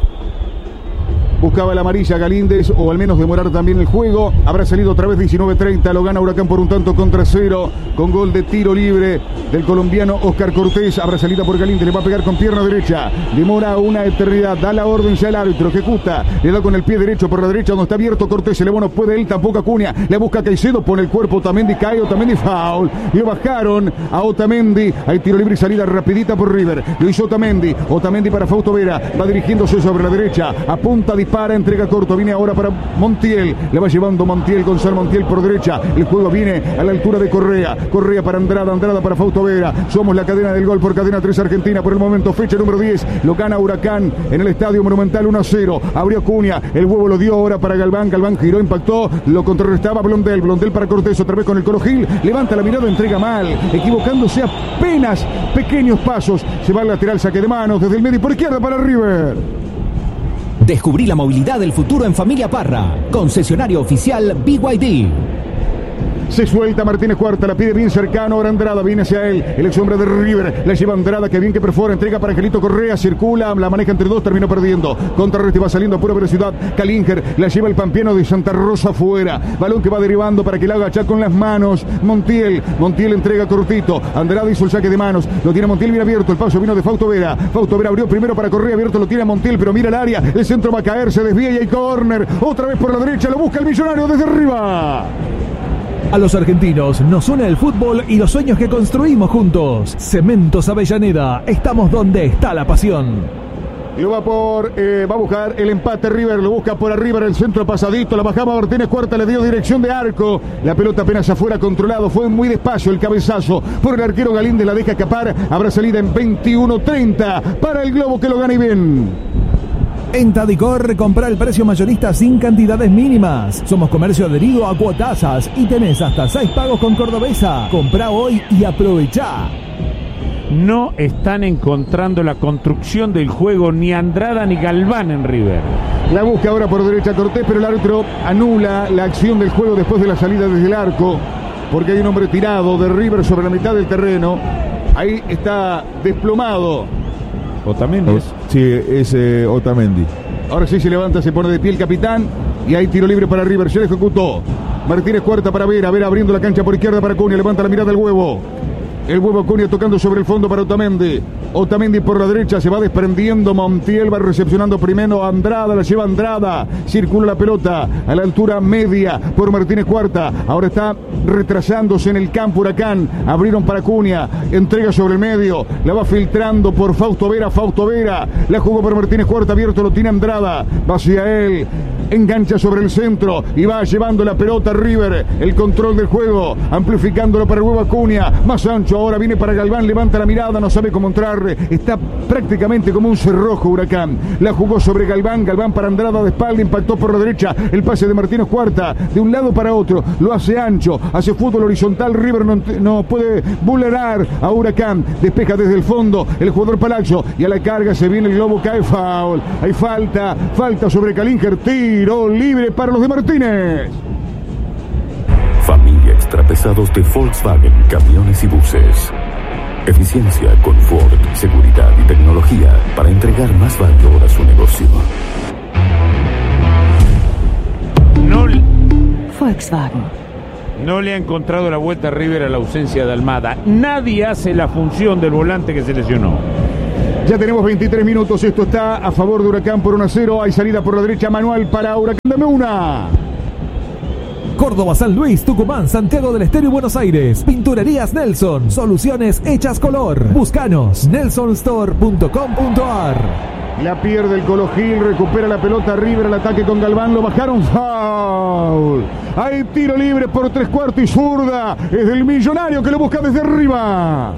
Speaker 2: Buscaba la amarilla Galíndez, o al menos demorar también el juego. Habrá salido otra vez 19-30. Lo gana Huracán por un tanto contra cero. Con gol de tiro libre del colombiano Oscar Cortés. Habrá salida por Galíndez. Le va a pegar con pierna derecha. Demora una eternidad. Da la orden ya el árbitro. Ejecuta. Le da con el pie derecho por la derecha donde está abierto Cortés. Se le no puede él, tampoco Acuña. Le busca Caicedo. Pone el cuerpo. Otamendi cae. Otamendi foul. Le bajaron a Otamendi. Hay tiro libre y salida rapidita por River. Lo hizo Otamendi. Otamendi para Fausto Vera. Va dirigiéndose sobre la derecha. Apunta, dispara, entrega corto, viene ahora para Montiel, le va llevando Montiel, Gonzalo Montiel por derecha, el juego viene a la altura de Correa, Correa para Andrada, Andrada para Fausto Vera, somos la cadena del gol por Cadena 3 Argentina, por el momento fecha número 10, lo gana Huracán en el Estadio Monumental 1-0, abrió Acuña, el huevo lo dio ahora para Galván, Galván giró, impactó, lo contrarrestaba Blondel, Blondel para Cortés, otra vez con el Colo Gil, levanta la mirada, entrega mal, equivocándose apenas pequeños pasos, se va al lateral, saque de manos, desde el medio por izquierda para River.
Speaker 5: Descubrí la movilidad del futuro en Familia Parra. Concesionario oficial BYD.
Speaker 2: Se suelta Martínez Cuarta, la pide bien cercano, ahora Andrada viene hacia él, el ex hombre de River, la lleva Andrada, que bien que perfora, entrega para Angelito Correa, circula, la maneja entre dos, terminó perdiendo, contrarreste va saliendo a pura velocidad, Kalinger, la lleva el pampeano de Santa Rosa afuera, balón que va derivando para que la haga ya con las manos, Montiel entrega cortito, Andrada hizo el saque de manos, lo tiene Montiel bien abierto, el paso vino de Fausto Vera abrió primero para Correa, abierto lo tiene Montiel, pero mira el área, el centro va a caer, se desvía y hay córner, otra vez por la derecha, lo busca el Millonario desde arriba.
Speaker 6: A los argentinos nos une el fútbol y los sueños que construimos juntos. Cementos Avellaneda, estamos donde está la pasión.
Speaker 2: Lo va a buscar el empate River, lo busca por arriba, el centro pasadito, la bajaba Martínez Cuarta, le dio dirección de arco, la pelota apenas afuera, controlado, fue muy despacio el cabezazo por el arquero Galíndez, la deja escapar, habrá salida en 21-30 para el Globo que lo gane bien.
Speaker 6: En Tadicor, compra el precio mayorista sin cantidades mínimas. Somos comercio adherido a Cuotasas y tenés hasta 6 pagos con Cordobesa. Comprá hoy y aprovechá.
Speaker 10: No están encontrando la construcción del juego ni Andrada ni Galván en River.
Speaker 2: La busca ahora por derecha Cortés, pero el árbitro anula la acción del juego después de la salida desde el arco, porque hay un hombre tirado de River sobre la mitad del terreno. Ahí está desplomado.
Speaker 10: Otamendi.
Speaker 1: Sí, es Otamendi.
Speaker 2: Ahora sí se levanta, se pone de pie el capitán y hay tiro libre para River. Se ejecutó. Martínez Cuarta para Vera abriendo la cancha por izquierda para Acuña. Levanta la mirada del huevo. El huevo Acuña tocando sobre el fondo para Otamendi. Otamendi por la derecha, se va desprendiendo. Montiel va recepcionando primero Andrada, la lleva Andrada. Circula la pelota a la altura media por Martínez Cuarta. Ahora está retrasándose en el campo Huracán. Abrieron para Acuña. Entrega sobre el medio. La va filtrando por Fausto Vera. Fausto Vera la jugó por Martínez Cuarta. Abierto lo tiene Andrada. Va hacia él. Engancha sobre el centro y va llevando la pelota River. El control del juego. Amplificándolo para el huevo Acuña. Más ancho. Ahora viene para Galván. Levanta la mirada. No sabe cómo entrar. corre, está prácticamente como un cerrojo Huracán. La jugó sobre Galván, Galván para Andrada de espalda, impactó por la derecha, el pase de Martínez Cuarta, de un lado para otro, lo hace ancho, hace fútbol horizontal, River no puede vulnerar a Huracán, despeja desde el fondo el jugador Palazzo y a la carga se viene el globo, cae foul, hay falta sobre Calinger, tiro libre para los de Martínez.
Speaker 7: Familia Extrapesados de Volkswagen Camiones y Buses. Eficiencia, confort, seguridad y tecnología para entregar más valor a su negocio.
Speaker 8: Volkswagen.
Speaker 10: No le ha encontrado la vuelta a River a la ausencia de Almada. Nadie hace la función del volante que se lesionó.
Speaker 2: Ya tenemos 23 minutos, esto está a favor de Huracán por 1-0. Hay salida por la derecha, manual para Huracán, dame una.
Speaker 6: Córdoba, San Luis, Tucumán, Santiago del Estero y Buenos Aires. Pinturerías Nelson. Soluciones hechas color. Búscanos. nelsonstore.com.ar.
Speaker 2: La pierde el Colo Gil, recupera la pelota River al ataque con Galván, lo bajaron, foul. Hay tiro libre por 3/4 y zurda. Es del Millonario que lo busca desde arriba.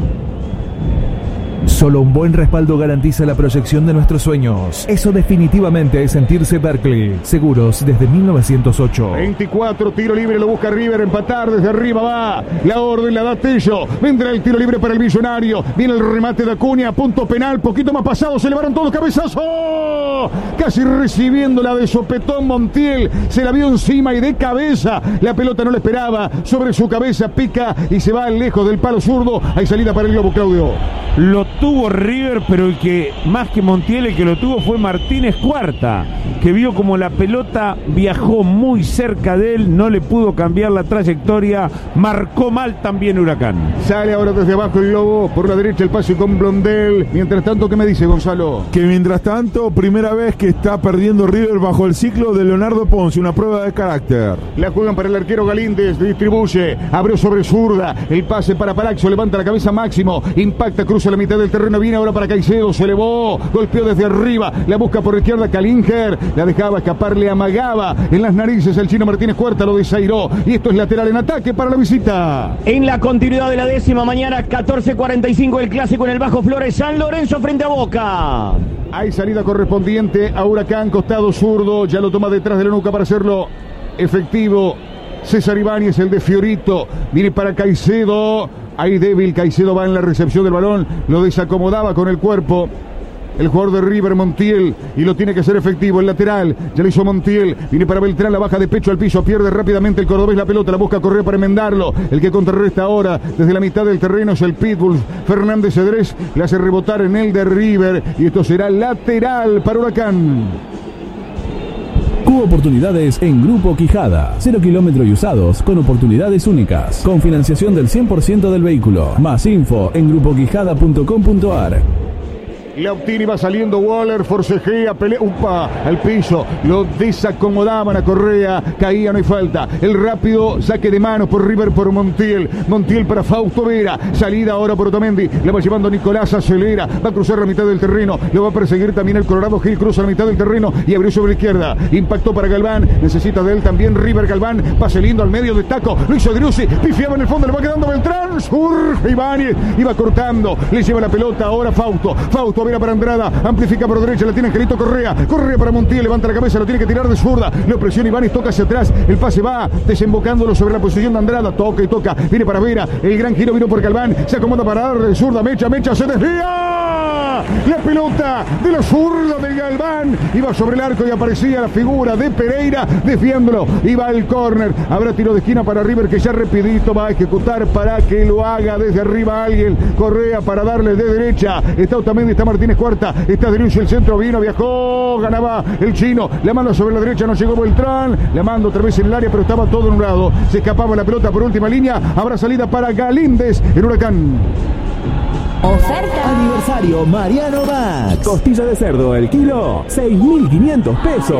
Speaker 6: Solo un buen respaldo garantiza la proyección de nuestros sueños. Eso definitivamente es sentirse Berkeley. Seguros desde 1908.
Speaker 2: 24, tiro libre, lo busca River, empatar, desde arriba va. La orden la da Tello. Vendrá el tiro libre para el Millonario. Viene el remate de Acuña, punto penal, poquito más pasado, se elevaron todos, cabezazo. Casi recibiéndola de sopetón Montiel. Se la vio encima y de cabeza. La pelota no la esperaba. Sobre su cabeza pica y se va lejos del palo zurdo. Hay salida para el globo, Claudio.
Speaker 10: Lo tuvo River, pero el que más que Montiel, el que lo tuvo fue Martínez Cuarta, que vio como la pelota viajó muy cerca de él, no le pudo cambiar la trayectoria, marcó mal también Huracán.
Speaker 2: Sale ahora desde abajo el globo, por la derecha el pase con Blondel. Mientras tanto, ¿qué me dice Gonzalo?
Speaker 1: Que mientras tanto, primera vez que está perdiendo River bajo el ciclo de Leonardo Ponce, una prueba de carácter.
Speaker 2: La juegan para el arquero Galíndez, distribuye, abrió sobre zurda, el pase para Palazzo, levanta la cabeza Máximo, impacta, cruza la mitad del terreno, viene ahora para Caicedo, se elevó, golpeó desde arriba, la busca por izquierda Calinger, la dejaba escapar, le amagaba en las narices el chino Martínez Cuarta, lo desairó, y esto es lateral en ataque para la visita.
Speaker 9: En la continuidad de la décima, mañana 14:45 el clásico en el Bajo Flores, San Lorenzo frente a Boca.
Speaker 2: Hay salida correspondiente a Huracán, costado zurdo, ya lo toma detrás de la nuca para hacerlo efectivo. César Ibáñez, el de Fiorito, viene para Caicedo. Ahí débil, Caicedo va en la recepción del balón, lo desacomodaba con el cuerpo el jugador de River, Montiel, y lo tiene que hacer efectivo. El lateral, ya lo hizo Montiel, viene para Beltrán, la baja de pecho al piso, pierde rápidamente el cordobés la pelota, la busca correr para enmendarlo. El que contrarresta ahora desde la mitad del terreno es el Pitbull Fernández Cedrés, le hace rebotar en el de River, y esto será lateral para Huracán.
Speaker 11: Cubo Oportunidades en Grupo Quijada. 0 kilómetros y usados con oportunidades únicas. Con financiación del 100% del vehículo. Más info en grupoquijada.com.ar.
Speaker 2: La obtiene, va saliendo Waller, forcejea, pelea, upa, al piso, lo desacomodaban a Correa, caía, no hay falta. El rápido saque de manos por River, por Montiel, Montiel para Fausto Vera, salida ahora por Otamendi, le va llevando Nicolás, acelera, va a cruzar la mitad del terreno, lo va a perseguir también el Colorado Gil, cruza la mitad del terreno y abrió sobre la izquierda, impactó para Galván, necesita de él también River. Galván, pase lindo al medio de taco, lo hizo Driussi, pifiaba en el fondo, le va quedando Beltrán, surge Ibáñez, iba cortando, le lleva la pelota ahora Fausto Vera para Andrada, amplifica por derecha, la tiene Angelito Correa para Montiel, levanta la cabeza, lo tiene que tirar de zurda, lo presiona Ibáñez, toca hacia atrás, el pase va desembocándolo sobre la posición de Andrada, toca y toca, viene para Vera, el gran giro vino por Galván, se acomoda para dar de zurda, mecha, se desvía, la pelota de la zurda de Galván, iba sobre el arco y aparecía la figura de Pereira, desviándolo, iba al córner, habrá tiro de esquina para River que ya rapidito va a ejecutar para que lo haga desde arriba alguien, Correa para darle de derecha, está Otamendi, está Martínez Cuarta, está Driussi, el centro vino, viajó, ganaba el chino, la mano sobre la derecha, no llegó Beltrán, la manda otra vez en el área, pero estaba todo en un lado, se escapaba la pelota por última línea, habrá salida para Galíndez en Huracán.
Speaker 8: Oferta.
Speaker 6: Aniversario Mariano Max. Costilla de cerdo el kilo, 6.500 pesos.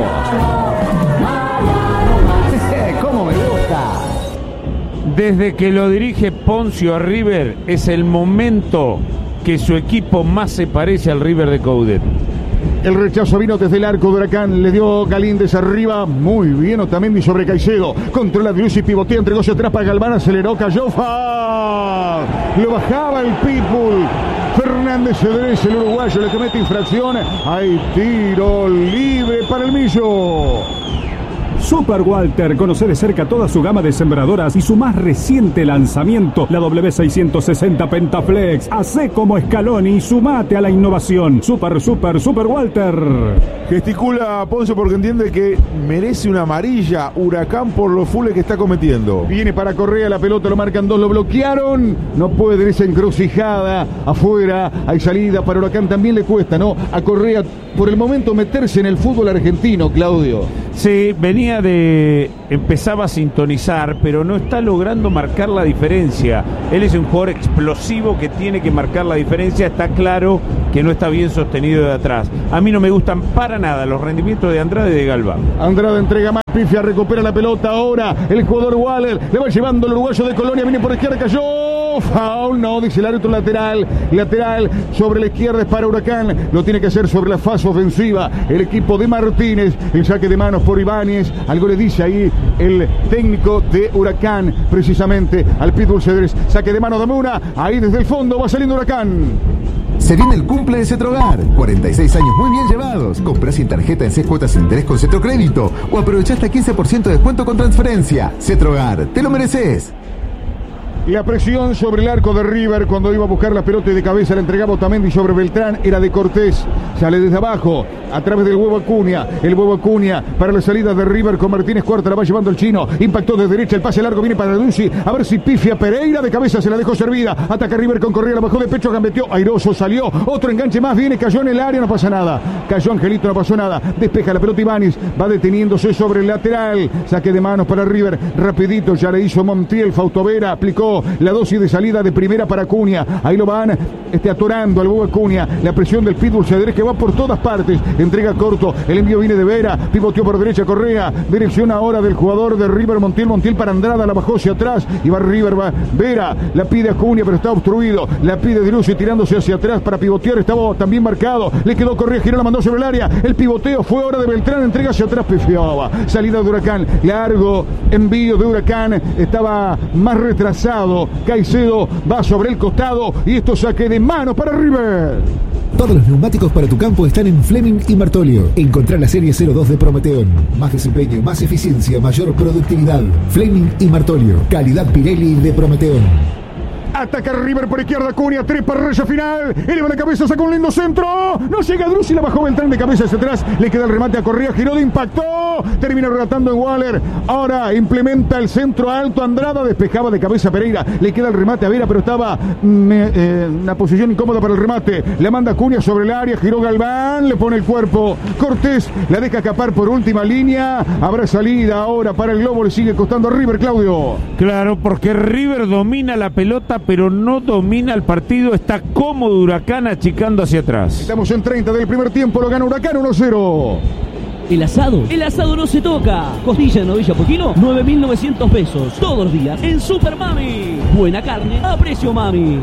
Speaker 2: ¿Cómo me gusta?
Speaker 10: Desde que lo dirige Poncio a River, es el momento que su equipo más se parece al River de Coudet.
Speaker 2: El rechazo vino desde el arco de Huracán. Le dio Galíndez arriba. Muy bien Otamendi sobre Caicedo. Controla Driussi, pivotea, entregó hacia atrás para Galván. Aceleró, cayó. ¡Fa! Lo bajaba el Pitbull. Fernández Cedrés, el uruguayo, le comete infracción. Hay tiro libre para el Millo.
Speaker 12: Super Walter, conoce de cerca toda su gama de sembradoras y su más reciente lanzamiento, la W660 Pentaflex. Hacé como Scaloni y sumate a la innovación. Super Walter.
Speaker 1: Gesticula Ponce porque entiende que merece una amarilla Huracán por los fules que está cometiendo.
Speaker 2: Viene para Correa, la pelota lo marcan dos, lo bloquearon. No puede en esa encrucijada. Afuera hay salida para Huracán, también le cuesta, ¿no? A Correa por el momento meterse en el fútbol argentino, Claudio.
Speaker 10: Sí, empezaba a sintonizar, pero no está logrando marcar la diferencia. Él es un jugador explosivo que tiene que marcar la diferencia. Está claro que no está bien sostenido de atrás. A mí no me gustan para nada los rendimientos de Andrade y de Galván.
Speaker 2: Andrade entrega más, pifia, recupera la pelota ahora. El jugador Waller le va llevando el uruguayo de Colonia, viene por izquierda, cayó. Foul, no, dice el árbitro, lateral sobre la izquierda es para Huracán. Lo tiene que hacer sobre la fase ofensiva el equipo de Martínez. El saque de manos por Ibáñez. Algo le dice ahí el técnico de Huracán, precisamente al Pitbull Cedrés. Saque de manos de Muna. Ahí desde el fondo va saliendo Huracán.
Speaker 13: Se viene el cumple de Cetrogar. 46 años muy bien llevados. Comprá sin tarjeta en 6 cuotas sin interés con Cetrocrédito. O aprovechá hasta 15% de descuento con transferencia. Cetrogar, te lo mereces.
Speaker 2: La presión sobre el arco de River cuando iba a buscar la pelota y de cabeza la entregaba Otamendi sobre Beltrán era de Cortés. Sale desde abajo a través del huevo Acuña. El huevo Acuña para la salida de River con Martínez Cuarta. La va llevando el chino. Impactó de derecha. El pase largo viene para Driussi. A ver si pifia Pereira. De cabeza se la dejó servida. Ataca River con Correa. La bajó de pecho. Gambeteó. Airoso salió. Otro enganche más. Viene. Cayó en el área. No pasa nada. Cayó Angelito. No pasó nada. Despeja la pelota Ibáñez. Va deteniéndose sobre el lateral. Saque de manos para River. Rapidito. Ya le hizo Montiel. Fausto Vera aplicó la dosis de salida de primera para Acuña. Ahí lo van atorando al huevo Acuña. La presión del Pitbull Cedrés que va por todas partes. Entrega corto. El envío viene de Vera. Pivoteó por derecha Correa. Dirección ahora del jugador de River Montiel. Montiel para Andrada. La bajó hacia atrás. Y va River. Va Vera. La pide Acuña pero está obstruido. La pide Driussi tirándose hacia atrás para pivotear. Estaba también marcado. Le quedó Correa. Giró, la mandó sobre el área. El pivoteo fue ahora de Beltrán. Entrega hacia atrás. Pifiaba. Salida de Huracán. Largo envío de Huracán. Estaba más retrasado. Caicedo va sobre el costado. Y esto saque de mano para River.
Speaker 3: Todos los neumáticos para tu campo están en Fleming y Martolio. Encontrá la serie 02 de Prometeon. Más desempeño, más eficiencia, mayor productividad. Fleming y Martolio. Calidad Pirelli de Prometeon.
Speaker 2: Ataca River por izquierda, Acuña, trepa, raya final, eleva la cabeza, saca un lindo centro, no llega Driussi, la bajó Beltrán de cabeza hacia atrás, le queda el remate a Correa, giró de impacto, termina relatando en Waller, ahora implementa el centro alto, Andrada, despejaba de cabeza Pereira, le queda el remate a Vera, pero estaba en una posición incómoda para el remate, la manda Acuña sobre el área, giró Galván, le pone el cuerpo, Cortés, la deja escapar por última línea, habrá salida ahora para el Globo, le sigue costando a River, Claudio.
Speaker 10: Claro, porque River domina la pelota, pero no domina el partido. Está cómodo Huracán achicando hacia atrás.
Speaker 2: Estamos en 30 del primer tiempo. Lo gana Huracán 1-0.
Speaker 14: El asado no se toca. Costilla de novilla por kilo, 9.900 pesos. Todos los días en Super Mami. Buena carne a precio Mami.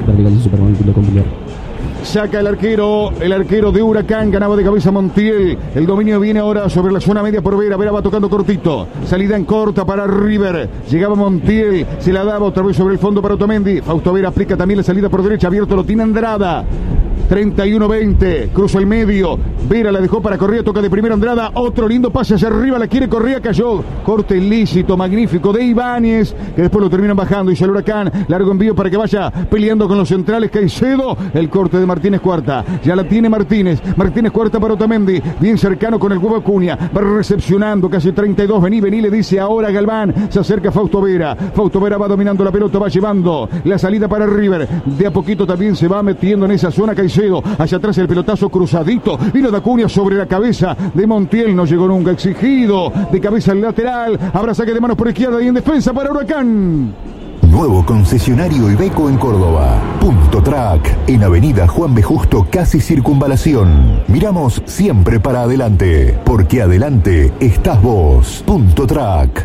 Speaker 2: Saca el arquero de Huracán, ganaba de cabeza Montiel. El dominio viene ahora sobre la zona media por Vera. Vera va tocando cortito. Salida en corta para River. Llegaba Montiel, se la daba otra vez sobre el fondo para Otamendi. Fausto Vera aplica también la salida por derecha. Abierto lo tiene Andrada. 31-20, cruza el medio, Vera la dejó para Correa, toca de primera Andrada, otro lindo pase hacia arriba, la quiere Correa, cayó, corte ilícito, magnífico de Ibáñez, que después lo terminan bajando, y el Huracán, largo envío para que vaya peleando con los centrales, Caicedo, el corte de Martínez Cuarta, ya la tiene Martínez Cuarta para Otamendi, bien cercano con el huevo Acuña, va recepcionando, casi 32, vení, le dice ahora Galván, se acerca Fausto Vera va dominando la pelota, va llevando la salida para River, de a poquito también se va metiendo en esa zona Caicedo, hacia atrás el pelotazo cruzadito, vino de Acuña sobre la cabeza de Montiel, no llegó nunca, exigido, de cabeza al lateral, habrá saque de manos por izquierda y en defensa para Huracán.
Speaker 13: Nuevo concesionario Iveco en Córdoba. Punto Track, en Avenida Juan B. Justo, casi Circunvalación. Miramos siempre para adelante, porque adelante estás vos. Punto Track.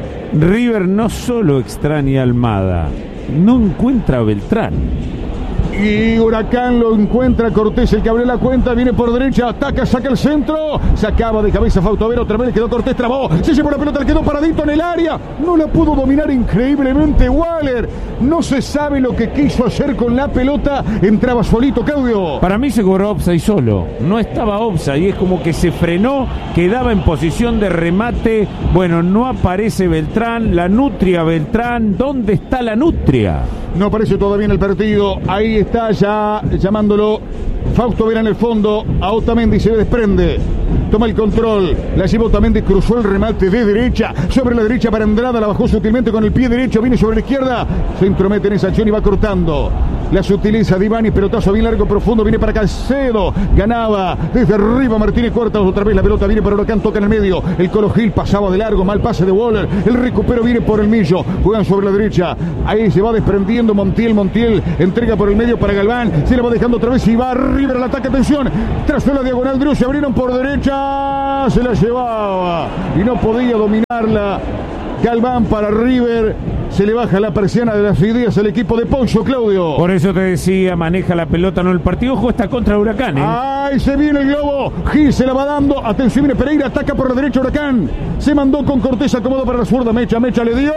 Speaker 10: River no solo extraña a Almada, no encuentra a Beltrán.
Speaker 2: Y Huracán lo encuentra Cortés, el que abrió la cuenta, viene por derecha, ataca, saca el centro, sacaba de cabeza Fausto Vera, otra vez le quedó Cortés, trabó, se llevó la pelota, le quedó paradito en el área, no la pudo dominar increíblemente Waller, no se sabe lo que quiso hacer con la pelota, entraba solito, Claudio.
Speaker 10: Para mí se cobró offside solo, no estaba offside y es como que se frenó, quedaba en posición de remate, bueno, no aparece Beltrán, la nutria Beltrán, ¿dónde está la nutria?
Speaker 2: No aparece todavía en el partido, ahí está ya llamándolo Fausto Vera en el fondo, a Otamendi se desprende, toma el control, la lleva Otamendi, cruzó el remate de derecha, sobre la derecha para Andrada, la bajó sutilmente con el pie derecho, viene sobre la izquierda, se intromete en esa acción y va cortando. La sutileza de Ibáñez, pelotazo bien largo, profundo, viene para Caicedo, ganaba desde arriba Martínez Cuarta, otra vez la pelota viene para Huracán, toca en el medio, el Colo Gil pasaba de largo, mal pase de Waller, el recupero viene por el Millo, juegan sobre la derecha, ahí se va desprendiendo Montiel entrega por el medio para Galván, se la va dejando otra vez y va River al ataque, atención, trazó la diagonal, Drew, se abrieron por derecha, se la llevaba y no podía dominarla. Galván para River, se le baja la persiana de las ideas al equipo de Poncho, Claudio.
Speaker 10: Por eso te decía, maneja la pelota, no el partido, ojo, está contra Huracán, ¿eh?
Speaker 2: ¡Ay, se viene el globo! Gil se la va dando, atención, viene Pereira, ataca por la derecha Huracán, se mandó con Cortés, acomodo para la zurda, Mecha le dio...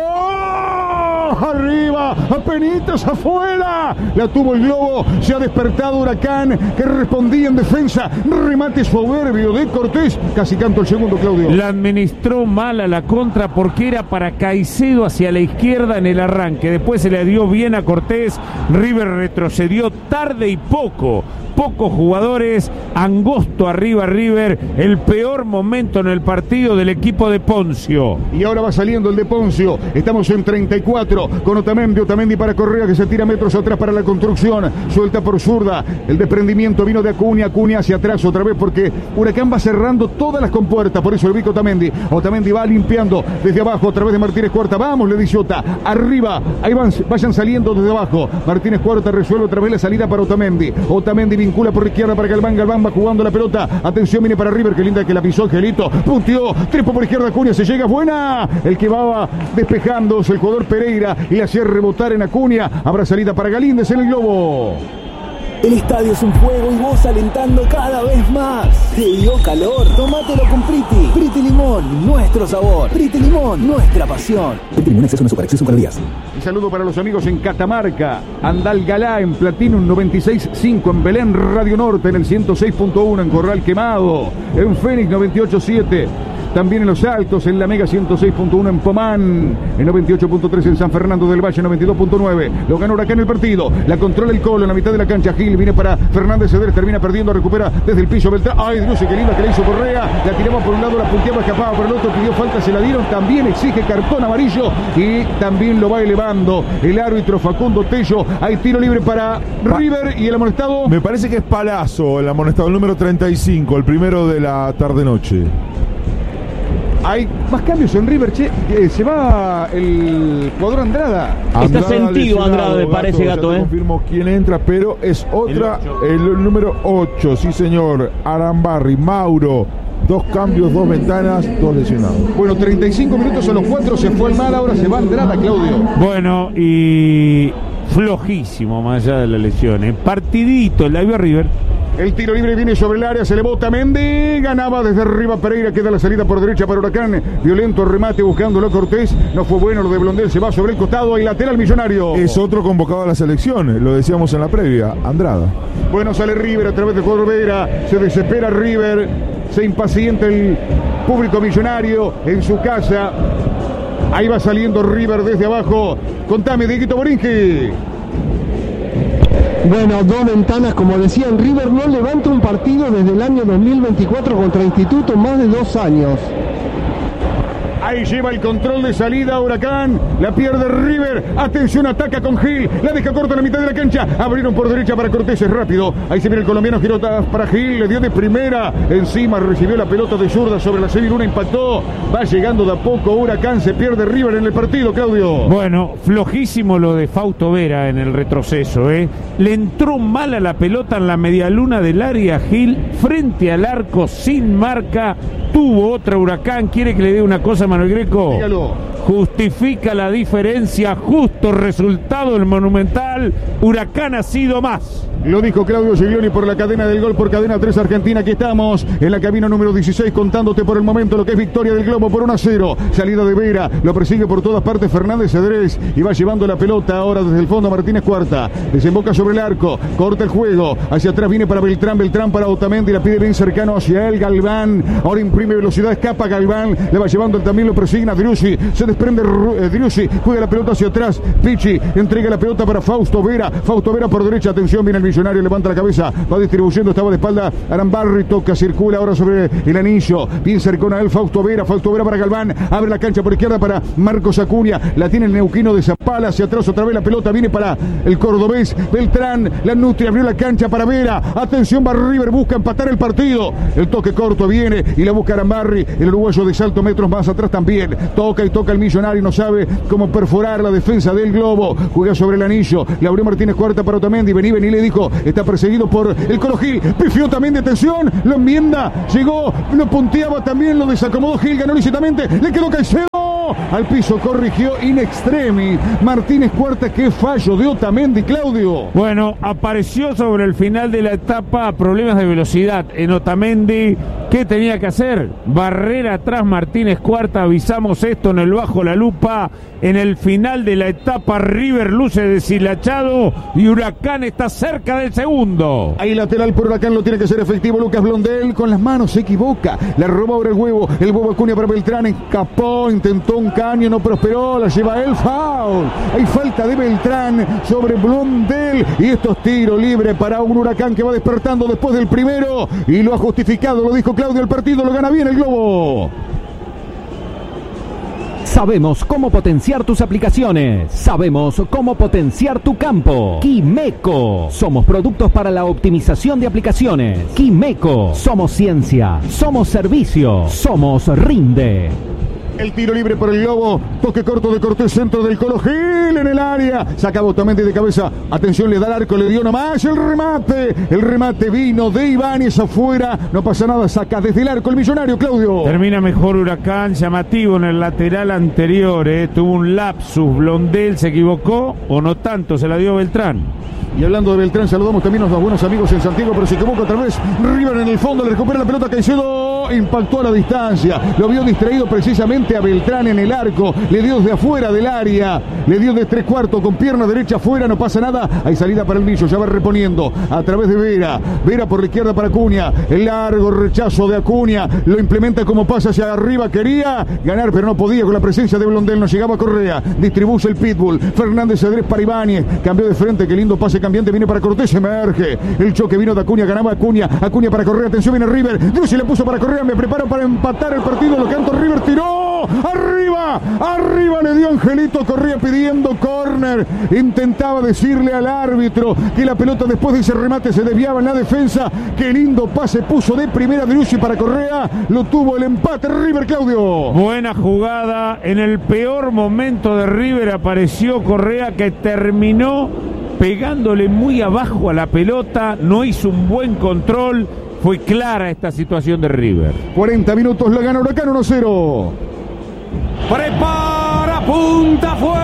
Speaker 2: Arriba, apenitas afuera, la tuvo el globo, se ha despertado Huracán, que respondía en defensa, remate soberbio de Cortés, casi canto el segundo, Claudio.
Speaker 10: La administró mal a la contra porque era para Caicedo hacia la izquierda en el arranque, después se le dio bien a Cortés, River retrocedió tarde y pocos jugadores, angosto arriba River, el peor momento en el partido del equipo de Poncio.
Speaker 2: Y ahora va saliendo el de Poncio, estamos en 34, con Otamendi para Correa que se tira metros atrás para la construcción, suelta por zurda, el desprendimiento vino de Acuña hacia atrás otra vez porque Huracán va cerrando todas las compuertas, por eso el bico Otamendi va limpiando desde abajo otra vez de Martínez Cuarta, vamos, le dice Ota, arriba, ahí vayan saliendo desde abajo, Martínez Cuarta resuelve otra vez la salida para Otamendi vincula por izquierda para Galván va jugando la pelota, atención, viene para River, que linda que la pisó Angelito, punteó, trepo por izquierda Acuña, se llega, buena, el que va despejándose, el jugador Pereira, y la hacía rebotar en Acuña, habrá salida para Galíndez en el globo.
Speaker 17: El estadio es un juego y vos alentando cada vez más. ¿Te dio calor? Tómatelo con Priti. Priti Limón, nuestro sabor. Priti Limón, nuestra pasión.
Speaker 3: Priti Limón, exceso en azúcar, exceso en calorías.
Speaker 2: Un saludo para los amigos en Catamarca, Andalgalá, en Platinum 96.5, en Belén, Radio Norte, en el 106.1, en Corral Quemado, en Fénix 98.7. También en Los Altos, en la Mega 106.1 en Pomán, en 98.3 en San Fernando del Valle, 92.9. Lo gana Huracán el partido, la controla el Colo en la mitad de la cancha. Gil viene para Fernández Ceder, termina perdiendo, recupera desde el piso Beltrán. ¡Ay, Dios, qué linda que le hizo Correa! La tiraba por un lado, la punteaba, escapaba por el otro, pidió falta, se la dieron. También exige cartón amarillo y también lo va elevando el árbitro Facundo Tello. Hay tiro libre para River y el amonestado.
Speaker 1: Me parece que es Palazzo, el amonestado, el número 35, el primero de la tarde-noche.
Speaker 2: Hay más cambios en River, se va el jugador Andrada.
Speaker 9: Está sentido Andrada, me parece, Gato.
Speaker 1: No confirmo quién entra, pero es otra, el número 8, sí señor, Arambarri, Mauro. 2 cambios, 2 ventanas, 2 lesionados.
Speaker 2: Bueno, 35 minutos a los 4, se fue el mal, ahora se va Andrada, Claudio.
Speaker 10: Bueno, y flojísimo más allá de la lesión, partidito, el labio River.
Speaker 2: El tiro libre viene sobre el área, se le bota Mendy, ganaba desde arriba Pereira, queda la salida por derecha para Huracán, violento remate buscándolo a Cortés, no fue bueno lo de Blondel, se va sobre el costado y lateral Millonario.
Speaker 1: Es otro convocado a la selección, lo decíamos en la previa, Andrada.
Speaker 2: Bueno, sale River a través de jugador Vera, se desespera River, se impacienta el público Millonario en su casa, ahí va saliendo River desde abajo, contame, Dieguito Borinqui.
Speaker 18: Bueno, 2 ventanas, como decían, River no levanta un partido desde el año 2024 contra Instituto, más de 2 años.
Speaker 2: Ahí lleva el control de salida Huracán, la pierde River, atención, ataca con Gil, la deja corta en la mitad de la cancha, abrieron por derecha para Cortés, es rápido, ahí se viene el colombiano, giró para Gil, le dio de primera, encima recibió la pelota de zurda sobre la Seviluna, impactó, va llegando de a poco Huracán, se pierde River en el partido, Claudio.
Speaker 10: Bueno, flojísimo lo de Fausto Vera en el retroceso, le entró mal a la pelota en la medialuna del área Gil, frente al arco, sin marca, tuvo otra Huracán, quiere que le dé una cosa Manuel Greco.
Speaker 2: Dígalo.
Speaker 10: justifica la diferencia, justo resultado del Monumental. Huracán ha sido más.
Speaker 2: Lo dijo Claudio Giglioni por la cadena del gol, por Cadena 3 Argentina. Aquí estamos en la cabina número 16 contándote por el momento lo que es victoria del Globo por 1-0. Salida de Vera, lo persigue por todas partes Fernández Cedrés y va llevando la pelota ahora desde el fondo Martínez Cuarta. Desemboca sobre el arco, corta el juego, hacia atrás viene para Beltrán, Beltrán para Otamendi, la pide bien cercano hacia él, Galván. Ahora imprime velocidad, escapa Galván, le va llevando él también, lo persigna Driussi, se desprende Driussi, juega la pelota hacia atrás, Pichi entrega la pelota para Fausto Vera por derecha, atención, viene el Millonario, levanta la cabeza, va distribuyendo, estaba de espalda Arambarri, toca, circula ahora sobre el anillo, bien cercano a él Fausto Vera para Galván, abre la cancha por izquierda para Marcos Acuña, la tiene el neuquino de Zapala, hacia atrás otra vez la pelota, viene para el cordobés Beltrán, la Nutria abrió la cancha para Vera, atención, va River, busca empatar el partido, el toque corto viene y la busca Arambarri, el uruguayo de salto metros más atrás también, toca y toca el Millonario, no sabe cómo perforar la defensa del Globo, juega sobre el anillo, le abrió Martínez Cuarta para Otamendi, vení, le dijo, está perseguido por el Colo Gil, pifió también de atención, lo enmienda, llegó, lo punteaba también, lo desacomodó Gil, ganó lícitamente, le quedó Caicedo, al piso corrigió in extremis Martínez Cuarta, qué fallo de Otamendi, Claudio.
Speaker 10: Bueno, apareció sobre el final de la etapa problemas de velocidad en Otamendi. ¿Qué tenía que hacer? Barrera atrás Martínez Cuarta, avisamos esto en el Bajo la Lupa. En el final de la etapa River luce deshilachado y Huracán está cerca del segundo.
Speaker 2: Ahí lateral por Huracán, lo tiene que ser efectivo Lucas Blondel, con las manos se equivoca, la roba ahora el huevo Acuña para Beltrán, escapó, intentó un caño, no prosperó, la lleva él, foul. Hay falta de Beltrán sobre Blondel y esto es tiro libre para un Huracán que va despertando después del primero y lo ha justificado, lo dijo Claudio, el partido lo gana bien el Globo.
Speaker 5: Sabemos cómo potenciar tus aplicaciones. Sabemos cómo potenciar tu campo. Quimeco. Somos productos para la optimización de aplicaciones. Quimeco. Somos ciencia. Somos servicio. Somos Rinde.
Speaker 2: El tiro libre por el Globo, toque corto de Cortés, centro del Colo Gil en el área, saca Otamendi de cabeza, atención, le da el arco, le dio nomás el remate vino de Ibáñez afuera, no pasa nada, saca desde el arco el Millonario, Claudio.
Speaker 10: Termina mejor Huracán, llamativo en el lateral anterior, tuvo un lapsus, Blondel se equivocó o no tanto, se la dio Beltrán.
Speaker 2: Y hablando de Beltrán, saludamos también a los buenos amigos en Santiago, pero se equivoca otra vez. River en el fondo, le recupera la pelota Caicedo, impactó a la distancia, lo vio distraído precisamente a Beltrán en el arco, le dio desde afuera del área, le dio de 3/4 con pierna derecha afuera, no pasa nada, hay salida para el Millo, ya va reponiendo a través de Vera por la izquierda para Acuña, el largo rechazo de Acuña, lo implementa como pasa hacia arriba, quería ganar pero no podía con la presencia de Blondel, no llegaba Correa, distribuye el Pitbull, Fernández Cedrés para Ibáñez, cambió de frente, qué lindo pase cambiante, viene para Cortés, emerge, el choque vino de Acuña, ganaba Acuña para Correa, atención, viene River, Driussi le puso para Correa, me preparo para empatar el partido, lo que antes River tiró, arriba le dio Angelito Correa pidiendo córner, intentaba decirle al árbitro que la pelota después de ese remate se desviaba en la defensa, qué lindo pase puso de primera Driussi para Correa, lo tuvo el empate River, Claudio.
Speaker 10: Buena jugada, en el peor momento de River apareció Correa que terminó pegándole muy abajo a la pelota, no hizo un buen control, fue clara esta situación de River.
Speaker 2: 40 minutos, la gana Huracán 1-0.
Speaker 15: Prepara, punta, fue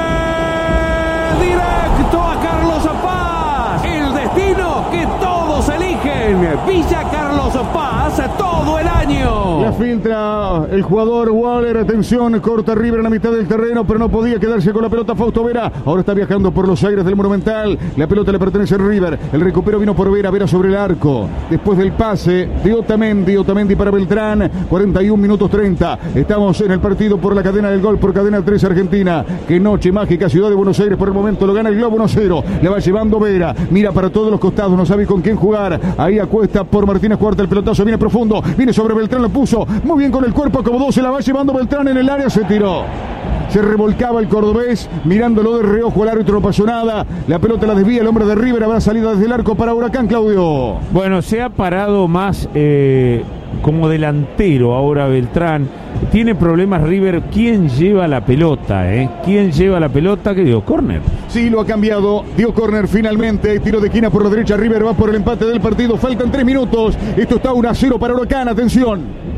Speaker 15: directo a Carlos Paz. El destino que todos eligen. Villa Carlos Paz todo el año.
Speaker 2: La filtra el jugador Waller, atención, corta River en la mitad del terreno, pero no podía quedarse con la pelota Fausto Vera. Ahora está viajando por los aires del Monumental. La pelota le pertenece a River. El recupero vino por Vera sobre el arco. Después del pase de Otamendi para Beltrán. 41 minutos 30. Estamos en el partido por la cadena del gol, por Cadena 3 Argentina. Qué noche mágica, Ciudad de Buenos Aires por el momento. Lo gana el Globo 1-0. Le va llevando Vera. Mira para todos los costados, no sabe con quién jugar. Ahí acuesta por Martínez Cuarta, el pelotazo viene profundo. Viene sobre Beltrán, lo puso muy bien con el cuerpo, acomodó, se la va llevando Beltrán en el área, se tiró. Se revolcaba el cordobés, mirándolo de reojo, el árbitro no pasó nada. La pelota la desvía el hombre de River, habrá salida desde el arco para Huracán, Claudio.
Speaker 10: Bueno, se ha parado más como delantero ahora Beltrán. Tiene problemas River. ¿Quién lleva la pelota? ¿Quién lleva la pelota? ¿Qué dio? ¿Córner?
Speaker 2: Sí, lo ha cambiado. Dio córner finalmente. Tiro de esquina por la derecha. River va por el empate del partido. Faltan 3 minutos. Esto está 1-0 para Huracán. Atención.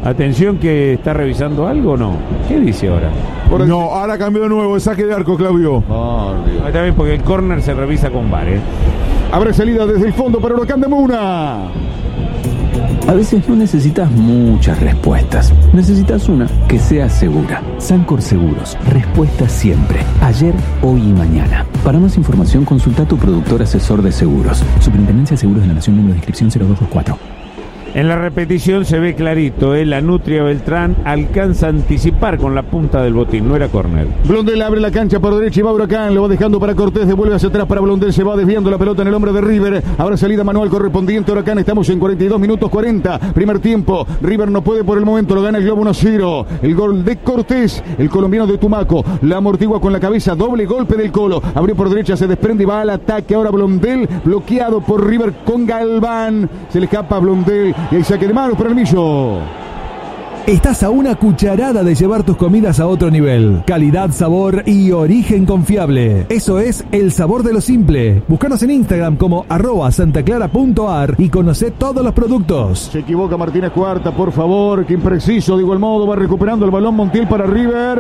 Speaker 10: Atención que está revisando algo o no. ¿Qué dice ahora?
Speaker 1: No, ahora cambió de nuevo, el saque de arco, Claudio.
Speaker 10: Está bien porque el córner se revisa con VAR, ¿eh?
Speaker 2: Abre salida desde el fondo para Huracán de Muna.
Speaker 16: A veces no necesitas muchas respuestas. Necesitas una que sea segura. Sancor Seguros. Respuesta siempre. Ayer, hoy y mañana. Para más información, consulta a tu productor asesor de seguros. Superintendencia de Seguros de la Nación, número de inscripción 0224.
Speaker 10: En la repetición se ve clarito, la Nutria Beltrán alcanza a anticipar con la punta del botín, no era córner.
Speaker 2: Blondel abre la cancha por derecha y va Huracán, lo va dejando para Cortés, devuelve hacia atrás para Blondel, se va desviando la pelota en el hombre de River, ahora salida manual correspondiente Huracán, estamos en 42 minutos 40, primer tiempo, River no puede por el momento, lo gana el Globo 1-0, el gol de Cortés, el colombiano de Tumaco, la amortigua con la cabeza, doble golpe del Colo, abrió por derecha, se desprende y va al ataque, ahora Blondel, bloqueado por River con Galván, se le escapa a Blondel, y el saque de manos para el Millo.
Speaker 6: Estás a una cucharada de llevar tus comidas a otro nivel. Calidad, sabor y origen confiable. Eso es el sabor de lo simple. Búscanos en Instagram como @santaclara.ar y conoce todos los productos.
Speaker 2: Se equivoca Martínez Cuarta, por favor, que impreciso, de igual modo va recuperando el balón Montiel para River.